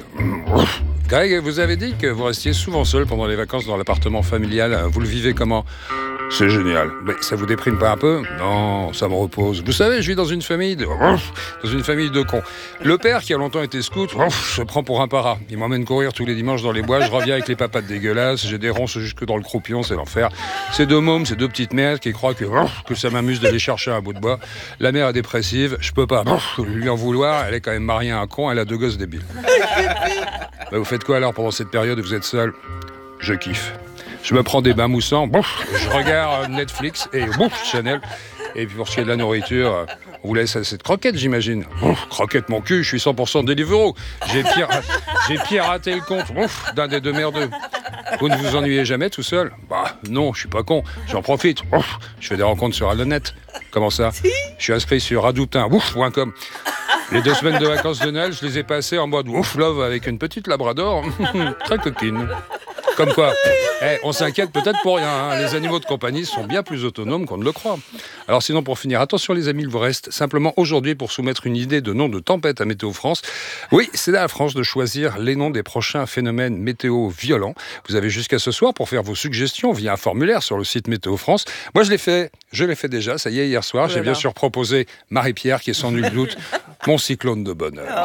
Greg, vous avez dit que vous restiez souvent seul pendant les vacances dans l'appartement familial. Vous le vivez comment? C'est génial. Mais ça vous déprime pas un peu? Non, ça me repose. Vous savez, je vis dans une famille de... dans une famille de cons. Le père, qui a longtemps été scout, se prend pour un para. Il m'emmène courir tous les dimanches dans les bois. Je reviens avec les papates dégueulasses. J'ai des ronces jusque dans le croupion, c'est l'enfer. Ces deux mômes, ces deux petites mères qui croient que, que ça m'amuse d'aller chercher un bout de bois. La mère est dépressive. Je peux pas lui en vouloir. Elle est quand même mariée à un con. Elle a deux gosses débiles. Bah, vous faites quoi alors pendant cette période où vous êtes seul? Je kiffe. Je me prends des bains moussants, bouf, je regarde Netflix et bouf, Chanel. Et puis pour ce qui est de la nourriture, on vous laisse cette croquette, j'imagine. Bouf, croquette mon cul, je suis cent pour cent Deliveroo. J'ai pire, j'ai piraté le compte bouf, d'un des deux merdeux. Vous ne vous ennuyez jamais tout seul? Bah non, je suis pas con, j'en profite. Bouf, je fais des rencontres sur Alonet. Comment ça? Je suis inscrit sur radoutin point com. Les deux semaines de vacances de Noël, je les ai passées en mode ouf love avec une petite labrador, très coquine. Comme quoi, eh, on s'inquiète peut-être pour rien. Hein. Les animaux de compagnie sont bien plus autonomes qu'on ne le croit. Alors sinon, pour finir, attention les amis, il vous reste simplement aujourd'hui pour soumettre une idée de nom de tempête à Météo France. Oui, c'est à la France de choisir les noms des prochains phénomènes météo violents. Vous avez jusqu'à ce soir pour faire vos suggestions via un formulaire sur le site Météo France. Moi, je l'ai fait, je l'ai fait déjà, ça y est, hier soir. J'ai bien sûr proposé Marie-Pierre, qui est sans nul doute mon cyclone de bonheur.